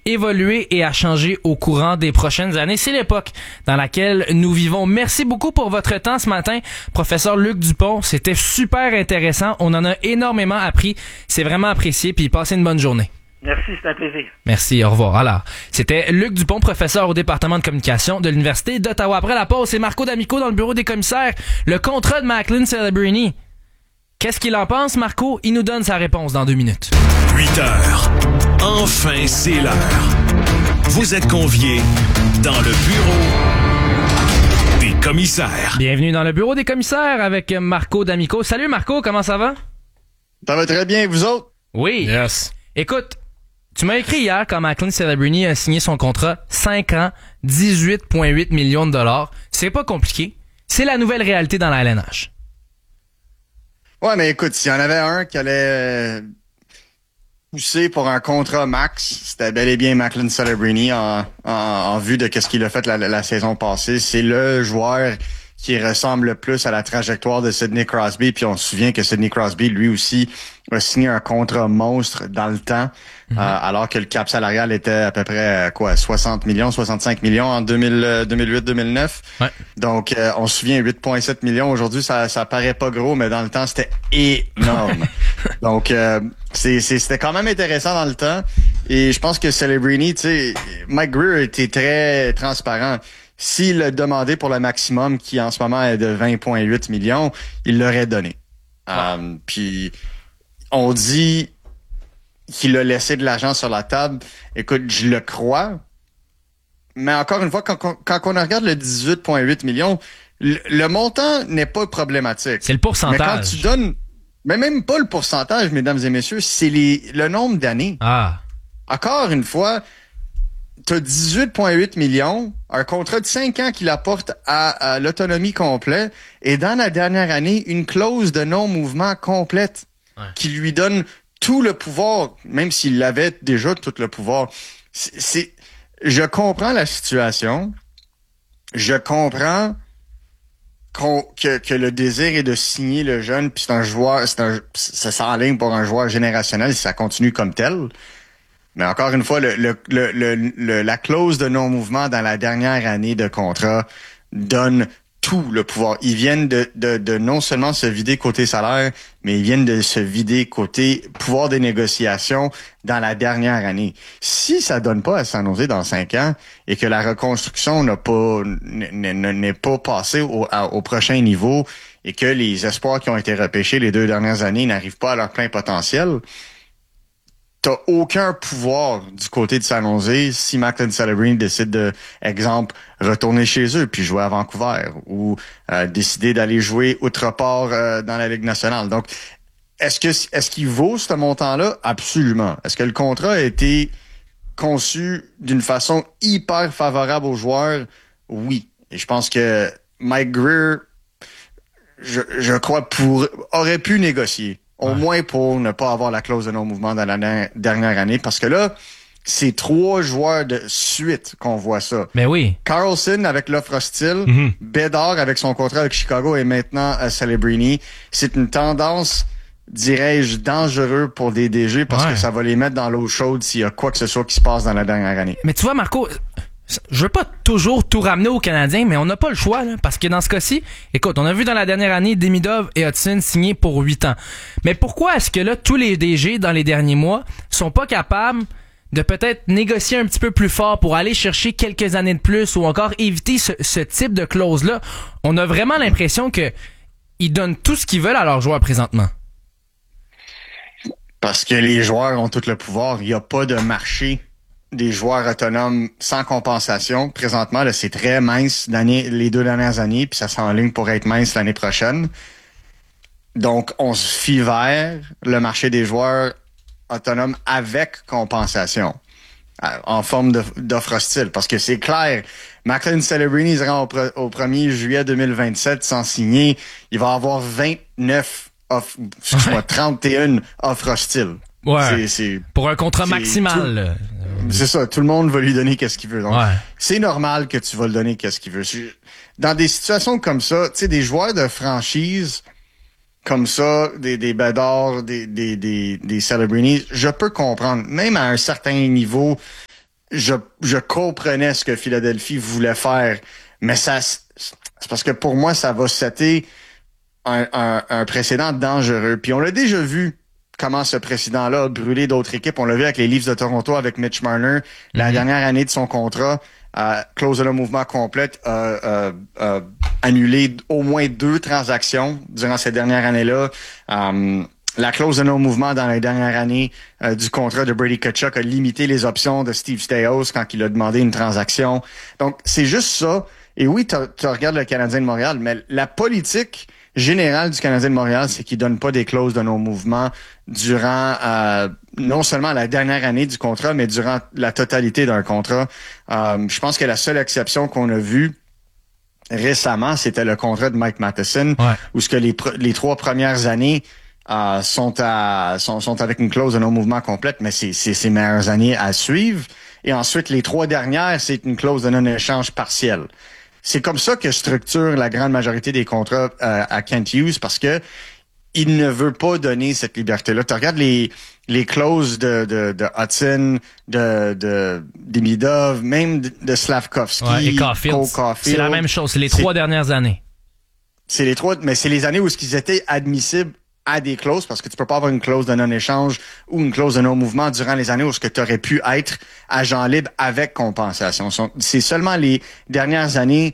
évoluer et à changer au courant des prochaines années. C'est l'époque dans laquelle nous vivons. Merci beaucoup pour votre temps ce matin, professeur Luc Dupont. C'était super intéressant. On en a énormément appris. C'est vraiment apprécié. Puis passez une bonne journée. Merci, c'est un plaisir. Merci, au revoir. Alors, c'était Luc Dupont, professeur au département de communication de l'Université d'Ottawa. Après la pause, c'est Marco D'Amico dans le bureau des commissaires. Le contrat de Macklin Celebrini. Qu'est-ce qu'il en pense, Marco? Il nous donne sa réponse dans 2 minutes. 8 heures. Enfin, c'est l'heure. Vous êtes conviés dans le bureau des commissaires. Bienvenue dans le bureau des commissaires avec Marco D'Amico. Salut Marco, comment ça va? Ça va très bien, vous autres? Oui. Yes. Écoute, tu m'as écrit hier quand Macklin Celebrini a signé son contrat 5 ans, 18,8 millions de dollars. C'est pas compliqué. C'est la nouvelle réalité dans la LNH. Ouais, mais écoute, s'il y en avait un qui allait pousser pour un contrat max, c'était bel et bien Macklin Celebrini en vue de qu'est-ce qu'il a fait la saison passée. C'est le joueur qui ressemble le plus à la trajectoire de Sidney Crosby. Puis on se souvient que Sidney Crosby, lui aussi, a signé un contrat monstre dans le temps, alors que le cap salarial était à peu près 60 millions, 65 millions en 2008-2009. Ouais. Donc, on se souvient, 8,7 millions. Aujourd'hui, ça paraît pas gros, mais dans le temps, c'était énorme. Donc, c'était quand même intéressant dans le temps. Et je pense que Celebrini, tu sais, Mike Grier était très transparent. S'il a demandé pour le maximum, qui en ce moment est de 20,8 millions, il l'aurait donné. Puis, on dit qu'il a laissé de l'argent sur la table. Écoute, je le crois. Mais encore une fois, quand on regarde le 18,8 millions, le montant n'est pas problématique. C'est le pourcentage. Mais quand tu donnes... Mais même pas le pourcentage, mesdames et messieurs, c'est le nombre d'années. Ah. Encore une fois... T'as 18,8 millions, un contrat de 5 ans qui l'apporte à l'autonomie complète, et dans la dernière année, une clause de non-mouvement complète qui lui donne tout le pouvoir, même s'il avait déjà tout le pouvoir. Je comprends la situation, je comprends que le désir est de signer le jeune, puis c'est un joueur, ça s'enligne pour un joueur générationnel si ça continue comme tel. Mais encore une fois, la clause de non-mouvement dans la dernière année de contrat donne tout le pouvoir. Ils viennent de non seulement se vider côté salaire, mais ils viennent de se vider côté pouvoir des négociations dans la dernière année. Si ça donne pas à San Jose dans 5 ans et que la reconstruction n'est pas passée au prochain niveau et que les espoirs qui ont été repêchés les 2 dernières années n'arrivent pas à leur plein potentiel, t'as aucun pouvoir du côté de San Jose si Macklin Celebrini décide de, exemple, retourner chez eux puis jouer à Vancouver ou décider d'aller jouer outre part dans la Ligue nationale. Donc, est-ce qu'il vaut ce montant-là? Absolument. Est-ce que le contrat a été conçu d'une façon hyper favorable aux joueurs? Oui. Et je pense que Mike Grier, je crois, aurait pu négocier. Au moins pour ne pas avoir la clause de non-mouvement dans la dernière année. Parce que là, c'est 3 joueurs de suite qu'on voit ça. Mais oui. Carlson avec l'offre hostile, Bédard avec son contrat avec Chicago et maintenant Celebrini. C'est une tendance, dirais-je, dangereuse pour des DG parce que ça va les mettre dans l'eau chaude s'il y a quoi que ce soit qui se passe dans la dernière année. Mais tu vois, Marco... Je veux pas toujours tout ramener aux Canadiens, mais on n'a pas le choix, là, parce que dans ce cas-ci, écoute, on a vu dans la dernière année Demidov et Hudson signer pour 8 ans. Mais pourquoi est-ce que là, tous les DG dans les derniers mois sont pas capables de peut-être négocier un petit peu plus fort pour aller chercher quelques années de plus ou encore éviter ce type de clause-là? On a vraiment l'impression que ils donnent tout ce qu'ils veulent à leurs joueurs présentement. Parce que les joueurs ont tout le pouvoir. Il n'y a pas de marché des joueurs autonomes sans compensation. Présentement, là, c'est très mince les 2 dernières années, puis ça s'enligne pour être mince l'année prochaine. Donc, on se fie vers le marché des joueurs autonomes avec compensation, en forme d'offre hostile. Parce que c'est clair, Macklin Celebrini se rend au 1er juillet 2027 sans signer. Il va avoir 31 offres hostiles. Ouais. Pour un contrat maximal. C'est ça, tout le monde va lui donner qu'est-ce qu'il veut. Donc, c'est normal que tu vas le donner qu'est-ce qu'il veut. Dans des situations comme ça, tu sais, des joueurs de franchise comme ça, des Bédard, des Celebrini, je peux comprendre. Même à un certain niveau, je comprenais ce que Philadelphie voulait faire, mais c'est parce que pour moi, ça va setter un précédent dangereux. Puis on l'a déjà vu comment ce précédent-là a brûlé d'autres équipes. On l'a vu avec les Leafs de Toronto, avec Mitch Marner, la dernière année de son contrat. Clause de le mouvement complète a annulé au moins 2 transactions durant cette dernière année-là. La clause de non-mouvement dans les dernières années du contrat de Brady Tkachuk a limité les options de Steve Staios quand il a demandé une transaction. Donc, c'est juste ça. Et oui, tu regardes le Canadien de Montréal, mais la politique générale du Canadien de Montréal, c'est qu'il donne pas des clauses de non-mouvement durant non seulement la dernière année du contrat, mais durant la totalité d'un contrat. Je pense que la seule exception qu'on a vue récemment, c'était le contrat de Mike Matheson, où ce que les 3 premières années sont avec une clause de non-mouvement complète, mais c'est ses meilleures années à suivre. Et ensuite, les 3 dernières, c'est une clause de non-échange partiel. C'est comme ça que structure la grande majorité des contrats à Kent Hughes, parce que il ne veut pas donner cette liberté-là. Tu regardes les clauses de Hudson, de Demidov, même de Slavkovski, et Caulfield. C'est la même chose. C'est les 3 dernières années. C'est les 3, mais c'est les années où ils étaient admissibles à des clauses, parce que tu peux pas avoir une clause de non-échange ou une clause de non-mouvement durant les années où ce que tu aurais pu être agent libre avec compensation. C'est seulement les dernières années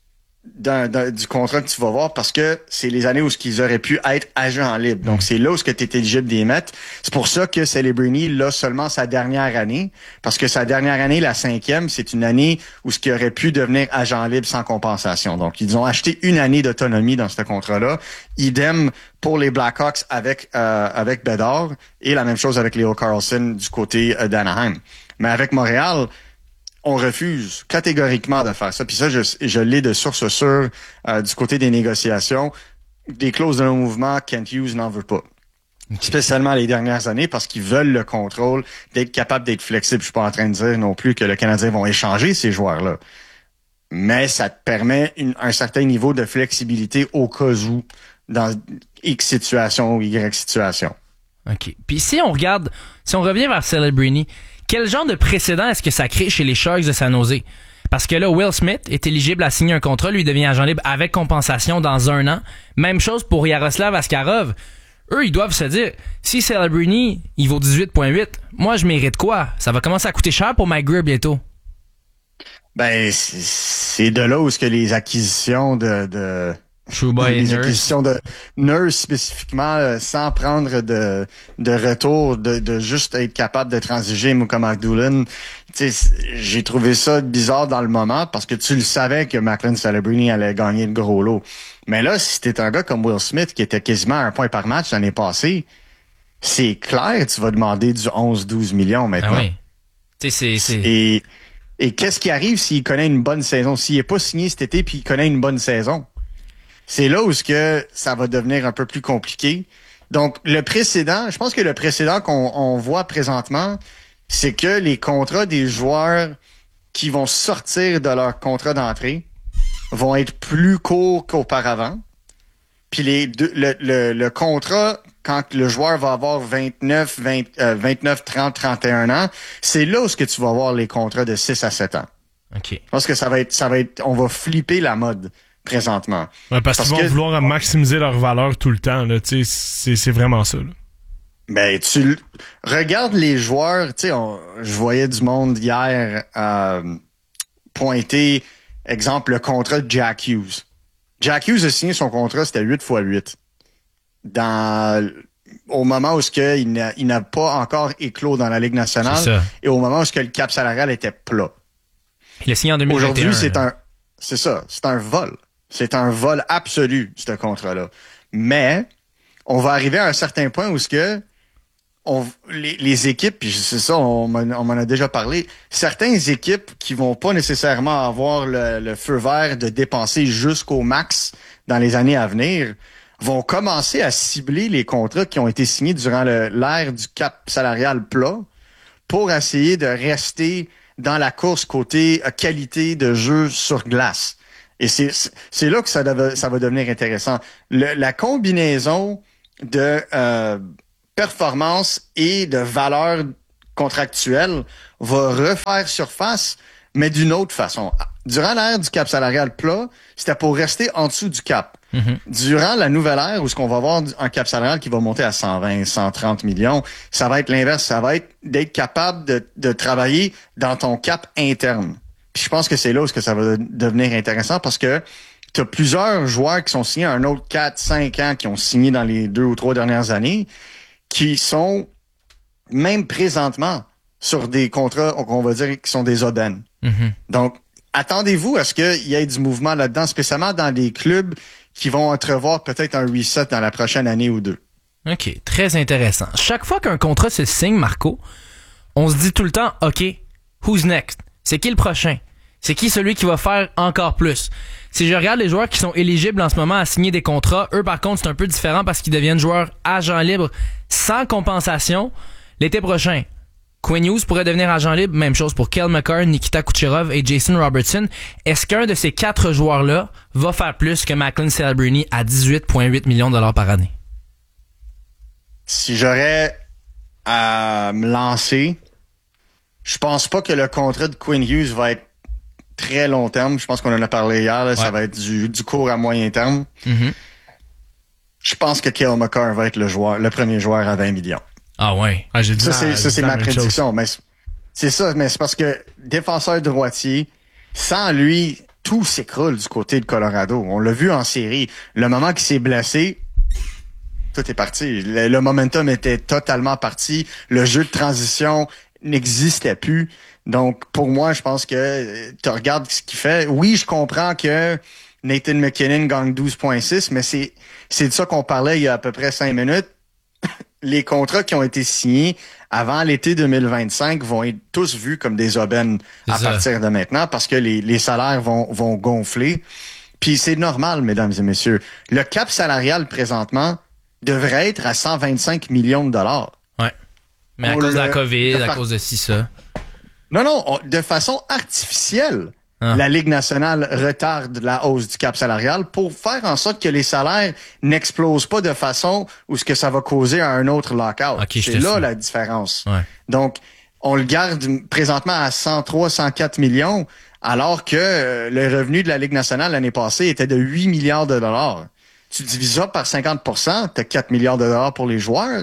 du contrat que tu vas voir, parce que c'est les années où ce qu'ils auraient pu être agents libres. Donc, c'est là où ce que tu es éligible d'y mettre. C'est pour ça que Celebrini l'a seulement sa dernière année, parce que sa dernière année, la 5e, c'est une année où ce qui aurait pu devenir agent libre sans compensation. Donc, ils ont acheté une année d'autonomie dans ce contrat-là. Idem pour les Blackhawks avec Bedard, et la même chose avec Leo Carlsson du côté d'Anaheim. Mais avec Montréal, on refuse catégoriquement de faire ça. Puis ça, je l'ai de source sûre du côté des négociations. Des clauses de non-mouvement, Kent Hughes n'en veut pas. Okay. Spécialement les dernières années, parce qu'ils veulent le contrôle, d'être capable d'être flexible. Je suis pas en train de dire non plus que le Canadien vont échanger ces joueurs-là. Mais ça te permet un certain niveau de flexibilité au cas où, dans X situation ou Y situation. OK. Puis si on revient vers Celebrini, quel genre de précédent est-ce que ça crée chez les Sharks de San Jose? Parce que là, Will Smith est éligible à signer un contrat, lui devient agent libre avec compensation dans 1 an. Même chose pour Yaroslav Askarov. Eux, ils doivent se dire, si Celebrini, il vaut 18,8, moi, je mérite quoi? Ça va commencer à coûter cher pour Mike Grier bientôt. Ben, c'est de là où ce que les acquisitions les acquisitions de Nurse spécifiquement, sans prendre de retour, de juste être capable de transiger comme Abdulin. J'ai trouvé ça bizarre dans le moment, parce que tu le savais que Macklin Celebrini allait gagner le gros lot. Mais là, si t'es un gars comme Will Smith qui était quasiment à 1 point par match l'année passée, c'est clair, tu vas demander du 11-12 millions maintenant. Ah oui. Et qu'est-ce qui arrive s'il connaît une bonne saison? S'il n'est pas signé cet été puis il connaît une bonne saison? C'est là où ça va devenir un peu plus compliqué. Donc, je pense que le précédent qu'on voit présentement, c'est que les contrats des joueurs qui vont sortir de leur contrat d'entrée vont être plus courts qu'auparavant. Puis le contrat, quand le joueur va avoir 29, 30, 31 ans, c'est là où tu vas avoir les contrats de 6 à 7 ans. OK. Je pense que ça va être, on va flipper la mode présentement. Ouais, parce qu'ils vont vouloir maximiser leur valeur tout le temps, là, tu sais, c'est vraiment ça, là. Ben, tu regardes les joueurs, tu sais, je voyais du monde hier pointer, exemple, le contrat de Jack Hughes. Jack Hughes a signé son contrat, c'était 8x8. Au moment où il n'a pas encore éclos dans la Ligue nationale, et au moment où le cap salarial était plat. Il a signé en 2021. Aujourd'hui, c'est un vol. C'est un vol absolu, ce contrat-là. Mais on va arriver à un certain point où les équipes, puis c'est ça, on m'en a déjà parlé, certaines équipes qui vont pas nécessairement avoir le feu vert de dépenser jusqu'au max dans les années à venir, vont commencer à cibler les contrats qui ont été signés durant l'ère du cap salarial plat pour essayer de rester dans la course côté qualité de jeu sur glace. Et c'est là que ça va devenir intéressant. La combinaison de performance et de valeur contractuelle va refaire surface, mais d'une autre façon. Durant l'ère du cap salarial plat, c'était pour rester en dessous du cap. Durant la nouvelle ère, où ce qu'on va avoir un cap salarial qui va monter à 120, 130 millions, ça va être l'inverse. Ça va être d'être capable de travailler dans ton cap interne. Puis je pense que c'est là où ça va devenir intéressant parce que tu as plusieurs joueurs qui sont signés un autre 4, 5 ans, qui ont signé dans les 2 ou 3 dernières années, qui sont même présentement sur des contrats, on va dire, qui sont des aubaines. Donc, attendez-vous à ce qu'il y ait du mouvement là-dedans, spécialement dans des clubs qui vont entrevoir peut-être un reset dans la prochaine année ou 2. OK, très intéressant. Chaque fois qu'un contrat se signe, Marco, on se dit tout le temps, OK, who's next? C'est qui le prochain? C'est qui celui qui va faire encore plus? Si je regarde les joueurs qui sont éligibles en ce moment à signer des contrats, eux par contre c'est un peu différent parce qu'ils deviennent joueurs agents libres sans compensation. L'été prochain, Quinn Hughes pourrait devenir agent libre, même chose pour Cale Makar, Nikita Kucherov et Jason Robertson. Est-ce qu'un de ces 4 joueurs-là va faire plus que Macklin Celebrini à 18,8 millions de dollars par année? Si j'aurais à me lancer, je pense pas que le contrat de Quinn Hughes va être très long terme. Je pense qu'on en a parlé hier. Là, ça va être du court à moyen terme. Je pense que Cale Makar va être le premier joueur à 20 millions. Ah ouais. J'ai dit ça, c'est ma prédiction. Mais c'est ça, mais c'est parce que défenseur droitier, sans lui, tout s'écroule du côté de Colorado. On l'a vu en série. Le moment qu'il s'est blessé, tout est parti. Le momentum était totalement parti. Le jeu de transition n'existait plus. Donc, pour moi, je pense que tu regardes ce qu'il fait. Oui, je comprends que Nathan McKinnon gagne 12,6, mais c'est de ça qu'on parlait il y a à peu près 5 minutes. Les contrats qui ont été signés avant l'été 2025 vont être tous vus comme des aubaines à partir de maintenant parce que les salaires vont gonfler. Puis c'est normal, mesdames et messieurs. Le cap salarial présentement devrait être à 125 millions de dollars. Ouais. Mais à cause de la COVID, à cause de ça. Non, de façon artificielle, la Ligue nationale retarde la hausse du cap salarial pour faire en sorte que les salaires n'explosent pas de façon où ce que ça va causer un autre lockout. Okay, c'est là la différence. Ouais. Donc, on le garde présentement à 103, 104 millions, alors que le revenu de la Ligue nationale l'année passée était de 8 milliards de dollars. Tu divises ça par 50%, t'as 4 milliards de dollars pour les joueurs.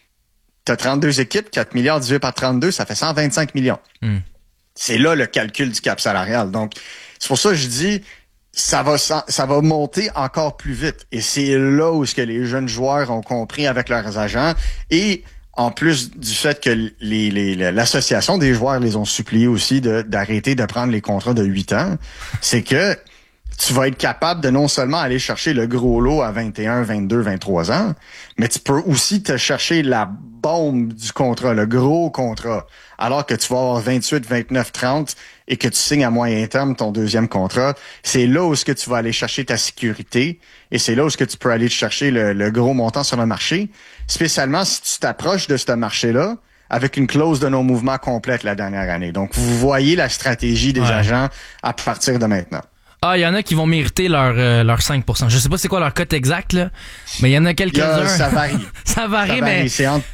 T'as 32 équipes, 4 milliards divisé par 32, ça fait 125 millions. C'est là le calcul du cap salarial. Donc, c'est pour ça que je dis, ça va monter encore plus vite. Et c'est là où ce que les jeunes joueurs ont compris avec leurs agents. Et en plus du fait que l'association des joueurs les ont suppliés aussi d'arrêter de prendre les contrats de 8 ans, c'est que tu vas être capable de non seulement aller chercher le gros lot à 21, 22, 23 ans, mais tu peux aussi te chercher la bombe du contrat, le gros contrat, alors que tu vas avoir 28, 29, 30 et que tu signes à moyen terme ton deuxième contrat. C'est là où est-ce que tu vas aller chercher ta sécurité et c'est là où est-ce que tu peux aller chercher le gros montant sur le marché, spécialement si tu t'approches de ce marché-là avec une clause de non-mouvement complète la dernière année. Donc, vous voyez la stratégie des agents à partir de maintenant. Ah, il y en a qui vont mériter leur 5%. Je sais pas c'est quoi leur cote exacte, là, mais il y en a quelques-uns. Ça varie. ça varie, mais... C'est entre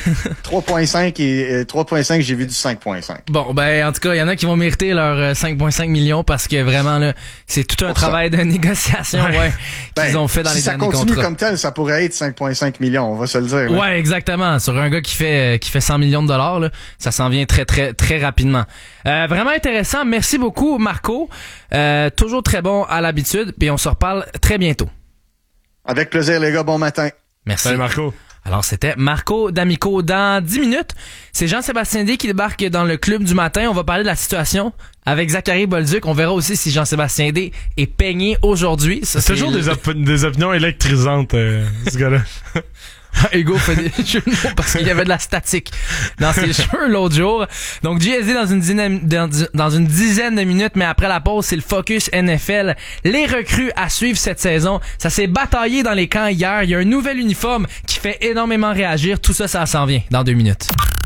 3.5 et 3.5, j'ai vu du 5.5. Bon, ben en tout cas, il y en a qui vont mériter leurs 5.5 millions parce que vraiment là, c'est tout un travail de négociation qu'ils ont fait dans les années contrats. Si ça continue comme tel, ça pourrait être 5.5 millions, on va se le dire. Là. Ouais, exactement. Sur un gars qui fait 100 millions de dollars, là, ça s'en vient très très très rapidement. Vraiment intéressant. Merci beaucoup, Marco. Toujours très bon à l'habitude. Puis on se reparle très bientôt. Avec plaisir, les gars. Bon matin. Merci. Salut, Marco. Alors, c'était Marco D'Amico. Dans 10 minutes, c'est Jean-Sébastien D qui débarque dans le club du matin. On va parler de la situation avec Zachary Bolduc. On verra aussi si Jean-Sébastien D est peigné aujourd'hui. C'est toujours des opinions électrisantes, ce gars-là. Hugo fait des jeux de mots parce qu'il y avait de la statique dans ses cheveux l'autre jour. Donc, JSD dans une dizaine de minutes, mais après la pause, c'est le Focus NFL. Les recrues à suivre cette saison. Ça s'est bataillé dans les camps hier. Il y a un nouvel uniforme qui fait énormément réagir. Tout ça, ça s'en vient dans 2 minutes.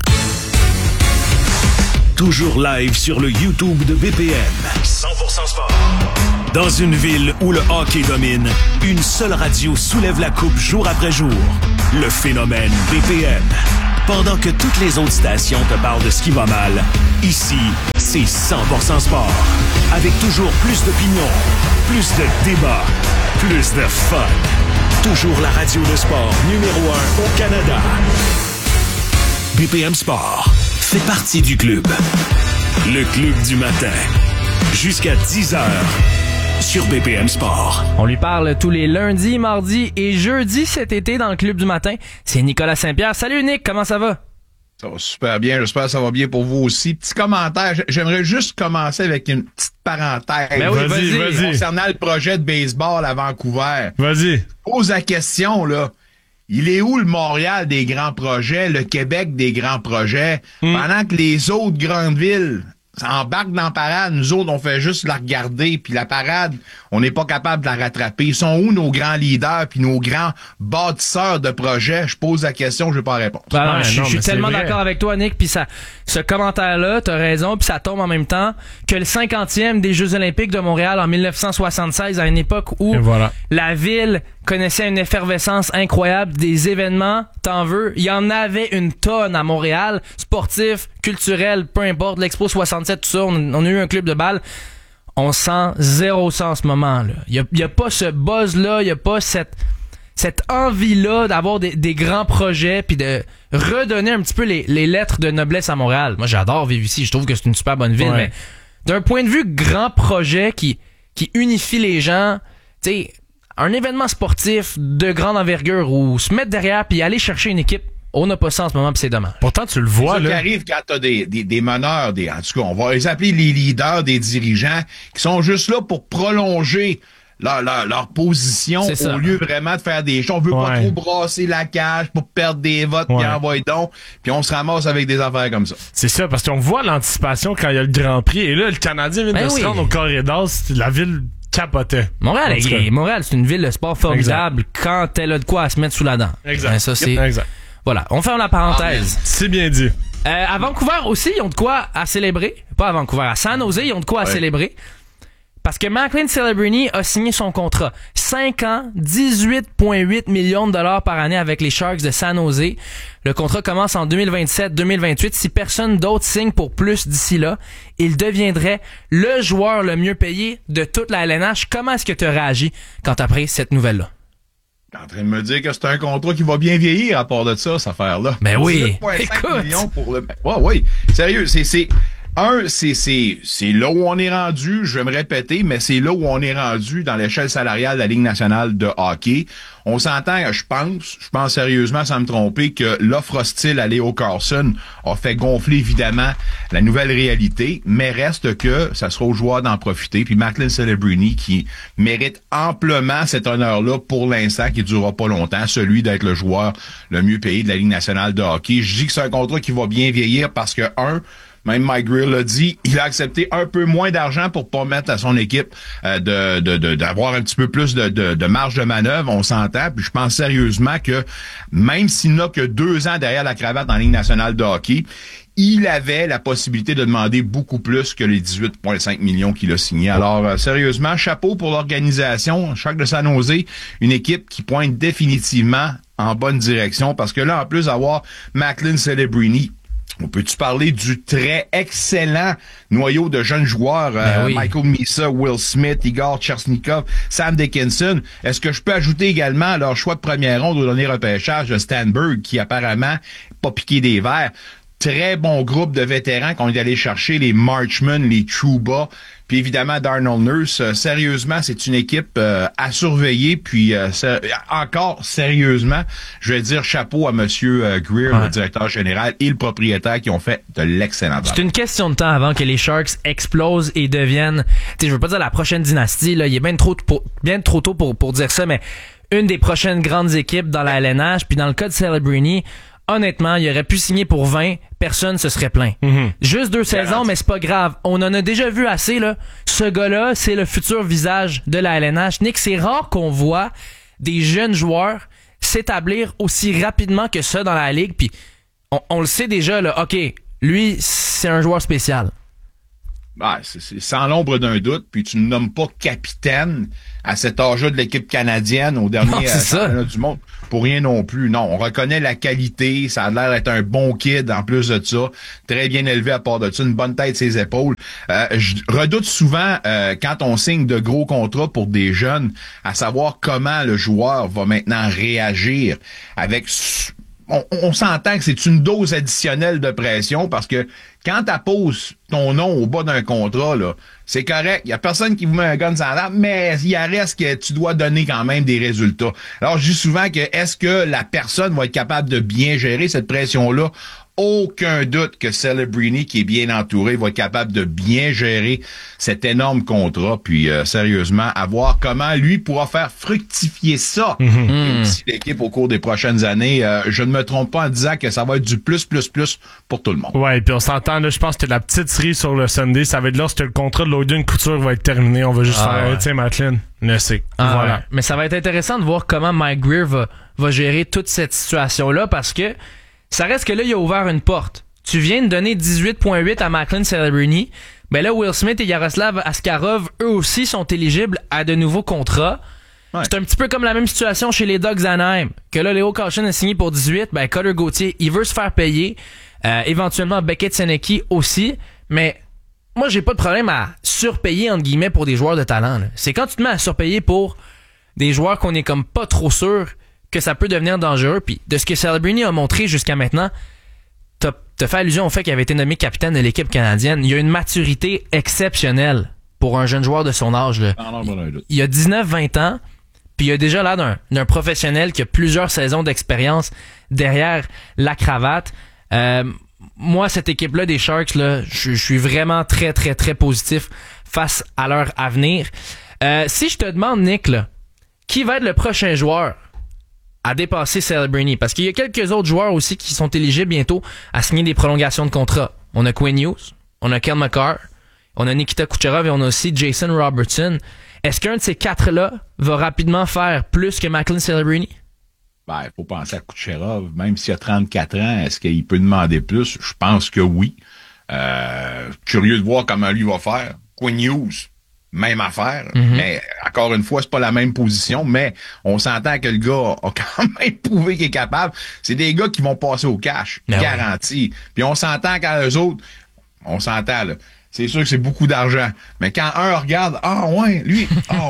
Toujours live sur le YouTube de BPM. 100% sport. Dans une ville où le hockey domine, une seule radio soulève la coupe jour après jour. Le phénomène BPM. Pendant que toutes les autres stations te parlent de ce qui va mal, ici, c'est 100% sport. Avec toujours plus d'opinions, plus de débats, plus de fun. Toujours la radio de sport numéro 1 au Canada. BPM Sport fait partie du club. Le club du matin. Jusqu'à 10h sur BPM Sport. On lui parle tous les lundis, mardis et jeudis cet été dans le club du matin. C'est Nicolas Saint-Pierre. Salut Nick, comment ça va? Ça va super bien, j'espère que ça va bien pour vous aussi. Petit commentaire, j'aimerais juste commencer avec une petite parenthèse. Ben oui, vas-y. Concernant le projet de baseball à Vancouver. Vas-y. Pose la question, là. Il est où le Montréal des grands projets, le Québec des grands projets, pendant que les autres grandes villes embarquent dans la parade, nous autres, on fait juste la regarder, puis la parade, on n'est pas capable de la rattraper. Ils sont où nos grands leaders puis nos grands bâtisseurs de projets? Je pose la question, je n'ai pas réponse. Ben, je suis tellement d'accord avec toi, Nick, puis ce commentaire-là, t'as raison, puis ça tombe en même temps que le 50e des Jeux olympiques de Montréal en 1976, à une époque où la ville connaissait une effervescence incroyable, des événements, t'en veux, il y en avait une tonne à Montréal, sportif, culturel, peu importe, l'Expo 67, tout ça, on a eu un club de balle. On sent zéro ça en ce moment, là. Il y a pas ce buzz-là, il y a pas cette envie-là d'avoir des grands projets puis de redonner un petit peu les lettres de noblesse à Montréal. Moi, j'adore vivre ici, je trouve que c'est une super bonne ville, mais d'un point de vue grand projet qui unifie les gens, tu sais, un événement sportif de grande envergure où se mettre derrière puis aller chercher une équipe, on n'a pas ça en ce moment puis c'est dommage. Pourtant, tu le vois, là. C'est ça là. qui arrive quand t'as des meneurs, en tout cas, on va les appeler les leaders, des dirigeants, qui sont juste là pour prolonger leur position au lieu vraiment de faire des choses. On veut pas trop brasser la cage pour perdre des votes puis envoyer donc, puis on se ramasse avec des affaires comme ça. C'est ça, parce qu'on voit l'anticipation quand il y a le Grand Prix, et là, le Canadien vient de se rendre au corridor, la ville capotait. Montréal, c'est une ville de sport formidable quand elle a de quoi à se mettre sous la dent. Exact. Ben, ça, c'est... Exact. Voilà, on ferme la parenthèse. C'est bien dit. À Vancouver aussi, ils ont de quoi à célébrer. Pas à Vancouver, à San Jose, ils ont de quoi à célébrer. Parce que Macklin Celebrini a signé son contrat. 5 ans, 18,8 millions de dollars par année avec les Sharks de San Jose. Le contrat commence en 2027-2028. Si personne d'autre signe pour plus d'ici là, il deviendrait le joueur le mieux payé de toute la LNH. Comment est-ce que tu as réagi quand tu as pris cette nouvelle-là? T'es en train de me dire que c'est un contrat qui va bien vieillir à part de ça, cette affaire-là. Ben oui. 18,5 millions pour le... oui. Sérieux, c'est là où on est rendu, je vais me répéter, mais c'est là où on est rendu dans l'échelle salariale de la Ligue nationale de hockey. On s'entend, je pense sérieusement, sans me tromper, que l'offre hostile à Leo Carlson a fait gonfler évidemment la nouvelle réalité, mais reste que ça sera aux joueurs d'en profiter. Puis Macklin Celebrini qui mérite amplement cet honneur-là pour l'instant, qui durera pas longtemps, celui d'être le joueur le mieux payé de la Ligue nationale de hockey. Je dis que c'est un contrat qui va bien vieillir parce que, même Mike Grill l'a dit, il a accepté un peu moins d'argent pour permettre à son équipe d'avoir un petit peu plus de marge de manœuvre. On s'entend, puis je pense sérieusement que même s'il n'a que 2 ans derrière la cravate en Ligue nationale de hockey, il avait la possibilité de demander beaucoup plus que les 18,5 millions qu'il a signés. Alors, sérieusement, chapeau pour l'organisation. Sharks de San Jose, une équipe qui pointe définitivement en bonne direction, parce que là, en plus d'avoir Macklin Celebrini, on peut-tu parler du très excellent noyau de jeunes joueurs, Michael Misa, Will Smith, Igor Chersnikov, Sam Dickinson. Est-ce que je peux ajouter également leur choix de première ronde au dernier repêchage de Stanberg, qui apparemment pas piqué des verres. Très bon groupe de vétérans qu'on est allé chercher, les Marchman, les Trouba, puis évidemment Darnell Nurse. Sérieusement, c'est une équipe à surveiller. Puis encore sérieusement, je vais dire chapeau à Monsieur Greer, le directeur général, et le propriétaire qui ont fait de l'excellent travail. C'est une question de temps avant que les Sharks explosent et deviennent, tu sais, je veux pas dire la prochaine dynastie, là, il est bien trop tôt pour dire ça, mais une des prochaines grandes équipes dans la LNH. Puis dans le cas de Celebrini, honnêtement, il aurait pu signer pour 20, personne se serait plaint. Juste 2 saisons, mais c'est pas grave. On en a déjà vu assez, là. Ce gars-là, c'est le futur visage de la LNH. Nick, c'est rare qu'on voit des jeunes joueurs s'établir aussi rapidement que ça dans la ligue. Puis on le sait déjà, là. OK, lui, c'est un joueur spécial. C'est sans l'ombre d'un doute, puis tu ne nommes pas capitaine à cet âge-là de l'équipe canadienne au dernier championnat du monde pour rien non plus. Non, on reconnaît la qualité, ça a l'air d'être un bon kid en plus de ça, très bien élevé à part de ça, une bonne tête ses épaules. Je redoute souvent quand on signe de gros contrats pour des jeunes, à savoir comment le joueur va maintenant réagir avec... On s'entend que c'est une dose additionnelle de pression parce que quand tu apposes ton nom au bas d'un contrat, là, c'est correct. Il y a personne qui vous met un gun sans l'arme, mais il reste que tu dois donner quand même des résultats. Alors, je dis souvent que est-ce que la personne va être capable de bien gérer cette pression-là? Aucun doute que Celebrini, qui est bien entouré, va être capable de bien gérer cet énorme contrat. Puis, sérieusement, à voir comment lui pourra faire fructifier ça. Et aussi l'équipe au cours des prochaines années. Je ne me trompe pas en disant que ça va être du plus pour tout le monde. Ouais, puis on s'entend, là, je pense que la petite série sur le Sunday, ça va être lorsque le contrat de Logan Couture va être terminé. On va juste faire, tiens, Macklin, voilà. Ouais. Mais ça va être intéressant de voir comment Mike Grier va gérer toute cette situation-là parce que ça reste que là, il a ouvert une porte. Tu viens de donner 18,8 à Macklin Celebrini. Ben là, Will Smith et Yaroslav Askarov, eux aussi, sont éligibles à de nouveaux contrats. Ouais. C'est un petit peu comme la même situation chez les Ducks d'Anaheim. Que là, Leo Koshin a signé pour 18. Ben, Cutter Gauthier, il veut se faire payer. Éventuellement, Beckett Senecki aussi. Mais moi, j'ai pas de problème à surpayer, entre guillemets, pour des joueurs de talent. Là. C'est quand tu te mets à surpayer pour des joueurs qu'on est comme pas trop sûr que ça peut devenir dangereux. Puis de ce que Celebrini a montré jusqu'à maintenant, t'as fait allusion au fait qu'il avait été nommé capitaine de l'équipe canadienne. Il a une maturité exceptionnelle pour un jeune joueur de son âge. Là. Il a 19-20 ans, puis il a déjà l'air d'un professionnel qui a plusieurs saisons d'expérience derrière la cravate. Moi, cette équipe-là des Sharks, là, je suis vraiment très, très, très positif face à leur avenir. Si je te demande, Nick, là, qui va être le prochain joueur à dépasser Celebrini? Parce qu'il y a quelques autres joueurs aussi qui sont éligibles bientôt à signer des prolongations de contrat. On a Quinn Hughes, on a Kel McCarr, on a Nikita Kucherov et on a aussi Jason Robertson. Est-ce qu'un de ces quatre-là va rapidement faire plus que Macklin Celebrini? Ben, il faut penser à Kucherov. Même s'il a 34 ans, est-ce qu'il peut demander plus? Je pense que oui. Curieux de voir comment lui va faire. Quinn Hughes, même affaire, mais encore une fois, c'est pas la même position, mais on s'entend que le gars a quand même prouvé qu'il est capable. C'est des gars qui vont passer au cash, garanti. Puis on s'entend qu'à eux autres, on s'entend là. C'est sûr que c'est beaucoup d'argent. Mais quand un regarde, lui,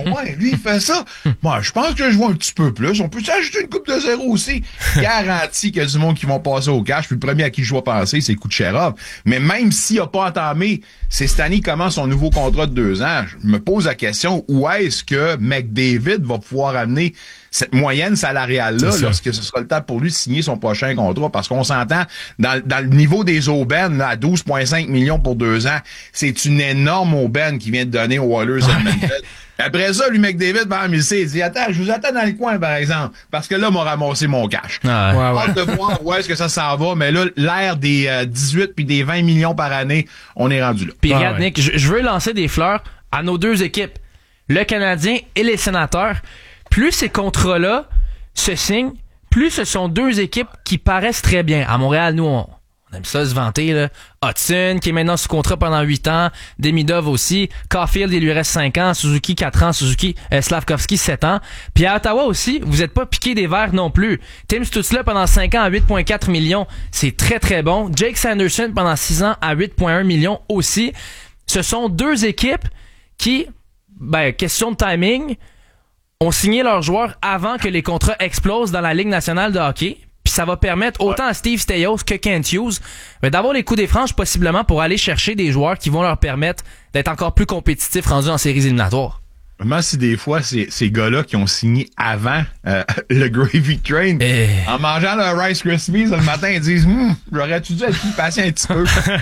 il fait ça. Moi, je pense que je vois un petit peu plus. On peut s'ajouter une coupe de zéro aussi. Garanti qu'il y a du monde qui vont passer au cash. Puis le premier à qui je dois penser, c'est Kucherov. Mais même s'il n'a pas entamé, c'est cette année commence son nouveau contrat de 2 ans. Je me pose la question, où est-ce que McDavid va pouvoir amener cette moyenne salariale-là lorsque ce sera le temps pour lui de signer son prochain contrat? Parce qu'on s'entend, dans le niveau des aubaines, là, à 12,5 millions pour 2 ans, c'est une énorme aubaine qu'il vient de donner aux Oilers Edmonton. Après ça, lui, McDavid, il dit, attends, je vous attends dans le coin, par exemple, parce que là, m'a ramassé mon cash. Hâte de voir où est-ce que ça s'en va, mais là, l'ère des 18 puis des 20 millions par année, on est rendu là. Puis regarde, Nick, je veux lancer des fleurs à nos deux équipes, le Canadien et les Sénateurs. Plus ces contrats-là se signent, plus ce sont deux équipes qui paraissent très bien. À Montréal, nous, on aime ça se vanter, là. Hudson, qui est maintenant sous contrat pendant 8 ans. Demidov aussi. Caulfield, il lui reste 5 ans. Suzuki, 4 ans. Slavkovski, 7 ans. Puis à Ottawa aussi, vous êtes pas piqué des verres non plus. Tim Stützle pendant 5 ans à 8,4 millions. C'est très, très bon. Jake Sanderson pendant 6 ans à 8,1 millions aussi. Ce sont deux équipes qui, question de timing, ont signé leurs joueurs avant que les contrats explosent dans la Ligue nationale de hockey. Puis ça va permettre autant à Steve Staios que Kent Hughes d'avoir les coups des franges possiblement pour aller chercher des joueurs qui vont leur permettre d'être encore plus compétitifs rendus en séries éliminatoires. Moi, si des fois, ces gars-là qui ont signé avant le Gravy Train, en mangeant leur Rice Krispies le matin, ils disent « j'aurais-tu dû être plus patient un petit peu? »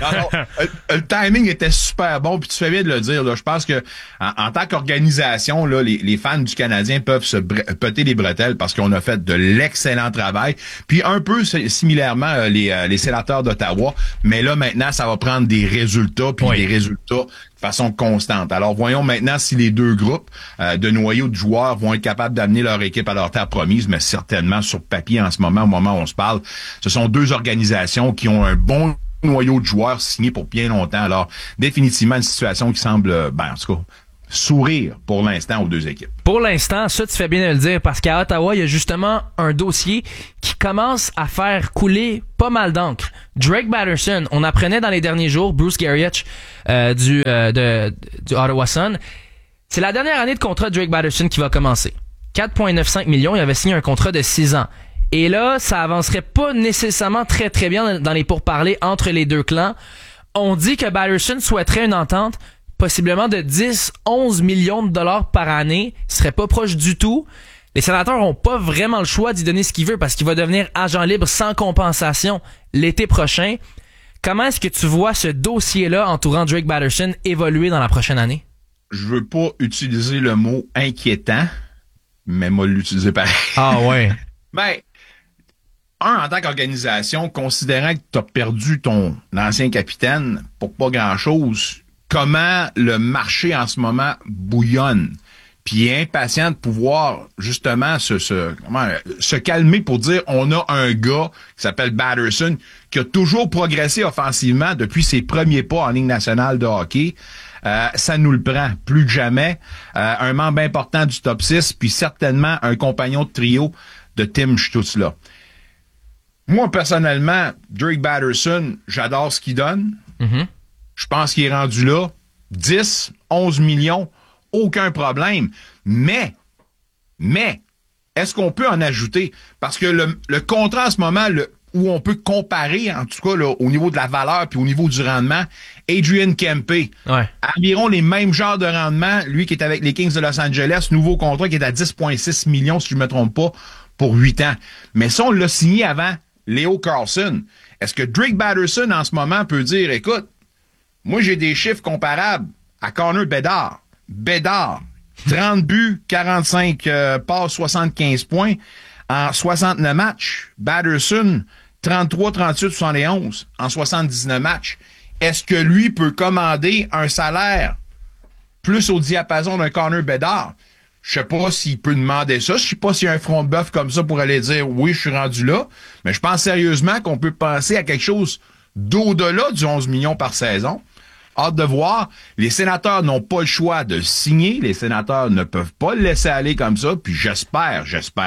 Le timing était super bon, puis tu fais bien de le dire. Là. Je pense que en tant qu'organisation, là, les fans du Canadien peuvent se péter les bretelles parce qu'on a fait de l'excellent travail. Puis un peu similairement, les sénateurs d'Ottawa, mais là, maintenant, ça va prendre des résultats, puis des résultats de façon constante. Alors, voyons maintenant si les deux groupes de noyaux de joueurs vont être capables d'amener leur équipe à leur terre promise, mais certainement sur papier en ce moment, au moment où on se parle, ce sont deux organisations qui ont un bon noyau de joueurs signés pour bien longtemps. Alors, définitivement, une situation qui semble, en tout cas, sourire pour l'instant aux deux équipes. Pour l'instant, ça, tu fais bien de le dire, parce qu'à Ottawa, il y a justement un dossier qui commence à faire couler pas mal d'encre. Drake Batterson, on apprenait dans les derniers jours, Bruce Garriott du Ottawa Sun, c'est la dernière année de contrat de Drake Batterson qui va commencer. 4,95 millions, il avait signé un contrat de 6 ans. Et là, ça avancerait pas nécessairement très très bien dans les pourparlers entre les deux clans. On dit que Batterson souhaiterait une entente possiblement de 10-11 millions de dollars par année. Il serait pas proche du tout. Les Sénateurs ont pas vraiment le choix d'y donner ce qu'il veut parce qu'il va devenir agent libre sans compensation l'été prochain. Comment est-ce que tu vois ce dossier-là entourant Drake Batterson évoluer dans la prochaine année? Je veux pas utiliser le mot inquiétant, mais moi l'utiliser pareil. Ah ouais. En tant qu'organisation, considérant que tu as perdu ton ancien capitaine pour pas grand-chose, comment le marché en ce moment bouillonne, puis est impatient de pouvoir justement se calmer pour dire on a un gars qui s'appelle Batterson qui a toujours progressé offensivement depuis ses premiers pas en Ligue nationale de hockey. Ça nous le prend plus que jamais. Un membre important du top 6, puis certainement un compagnon de trio de Tim Stützle. Moi, personnellement, Drake Batterson, j'adore ce qu'il donne. Mm-hmm. Je pense qu'il est rendu là. 10, 11 millions, aucun problème. Mais, est-ce qu'on peut en ajouter? Parce que le contrat en ce moment, où on peut comparer, en tout cas, là, au niveau de la valeur puis au niveau du rendement, Adrian Kempe, environ les mêmes genres de rendement, lui qui est avec les Kings de Los Angeles, nouveau contrat qui est à 10,6 millions, si je ne me trompe pas, pour 8 ans. Mais ça, on l'a signé avant Leo Carlsson. Est-ce que Drake Batterson, en ce moment, peut dire, écoute, moi, j'ai des chiffres comparables à Connor Bedard. Bedard, 30 buts, 45 passes, 75 points en 69 matchs. Batterson, 33, 38, 71 en 79 matchs. Est-ce que lui peut commander un salaire plus au diapason d'un Connor Bedard? Je sais pas s'il peut demander ça. Je sais pas s'il y a un front de bœuf comme ça pour aller dire oui, je suis rendu là. Mais je pense sérieusement qu'on peut penser à quelque chose d'au-delà du 11 millions par saison. Hâte de voir. Les Sénateurs n'ont pas le choix de signer. Les Sénateurs ne peuvent pas le laisser aller comme ça. Puis j'espère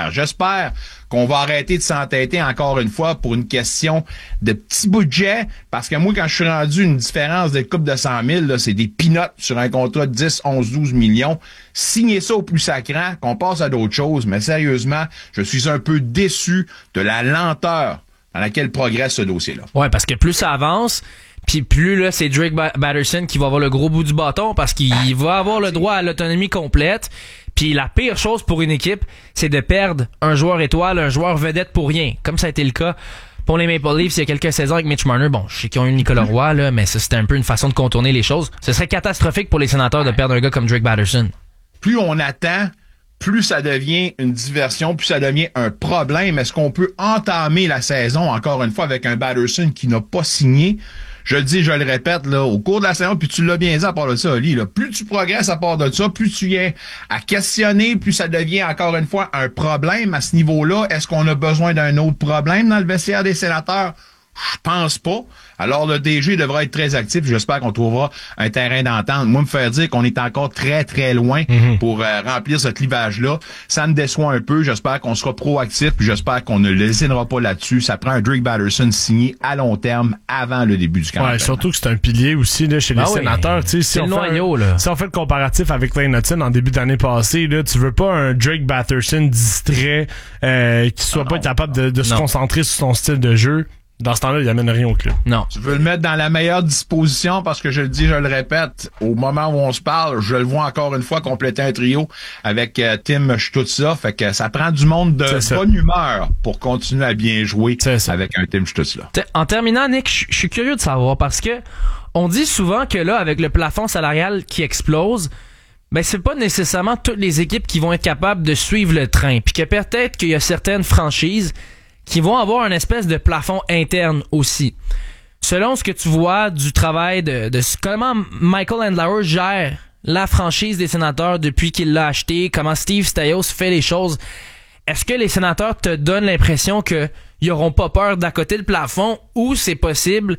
qu'on va arrêter de s'entêter encore une fois pour une question de petit budget. Parce que moi, quand je suis rendu une différence de coupe de 100 000, là, c'est des peanuts sur un contrat de 10, 11, 12 millions. Signez ça au plus sacrant, qu'on passe à d'autres choses. Mais sérieusement, je suis un peu déçu de la lenteur dans laquelle progresse ce dossier-là. Ouais, parce que plus ça avance, puis plus là, c'est Drake Batterson qui va avoir le gros bout du bâton parce qu'il va avoir le droit à l'autonomie complète. Puis la pire chose pour une équipe, c'est de perdre un joueur étoile, un joueur vedette pour rien. Comme ça a été le cas pour les Maple Leafs il y a quelques saisons avec Mitch Marner. Bon, je sais qu'ils ont eu Nicolas Roy, là, mais ça, c'était un peu une façon de contourner les choses. Ce serait catastrophique pour les Sénateurs de perdre un gars comme Drake Batterson. Plus on attend, plus ça devient une diversion, plus ça devient un problème. Est-ce qu'on peut entamer la saison, encore une fois, avec un Batterson qui n'a pas signé? Je le dis, je le répète, là, au cours de la saison, puis tu l'as bien dit à part de ça, Oli, là, plus tu progresses à part de ça, plus tu viens à questionner, plus ça devient encore une fois un problème à ce niveau-là. Est-ce qu'on a besoin d'un autre problème dans le vestiaire des Sénateurs? Je pense pas. Alors, le DG devra être très actif. J'espère qu'on trouvera un terrain d'entente. Moi, me faire dire qu'on est encore très, très loin pour remplir ce clivage-là, ça me déçoit un peu. J'espère qu'on sera proactif, puis j'espère qu'on ne lésinera pas là-dessus. Ça prend un Drake Batterson signé à long terme avant le début du camp. Ouais, surtout que c'est un pilier aussi là, chez les Sénateurs. Oui. Si on fait le comparatif avec Clay Hutton en début d'année passée, là, tu veux pas un Drake Batterson distrait qui soit pas capable de se concentrer sur son style de jeu. Dans ce temps-là, il amène rien au club. Non. Tu veux le mettre dans la meilleure disposition parce que je le dis, je le répète, au moment où on se parle, je le vois encore une fois compléter un trio avec Tim Stützle. Fait que ça prend du monde de bonne humeur pour continuer à bien jouer avec un Tim Stützle. En terminant, Nick, je suis curieux de savoir parce que on dit souvent que là, avec le plafond salarial qui explose, ben c'est pas nécessairement toutes les équipes qui vont être capables de suivre le train. Puis que peut-être qu'il y a certaines franchises qui vont avoir une espèce de plafond interne aussi. Selon ce que tu vois du travail de comment Michael Andlauer gère la franchise des Sénateurs depuis qu'il l'a acheté, comment Steve Staios fait les choses, est-ce que les Sénateurs te donnent l'impression qu'ils n'auront pas peur d'accoter le plafond ou c'est possible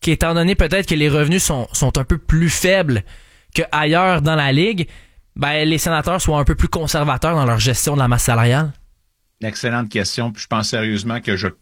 qu'étant donné peut-être que les revenus sont un peu plus faibles qu'ailleurs dans la Ligue, ben les sénateurs soient un peu plus conservateurs dans leur gestion de la masse salariale? Une excellente question, puis je pense sérieusement que je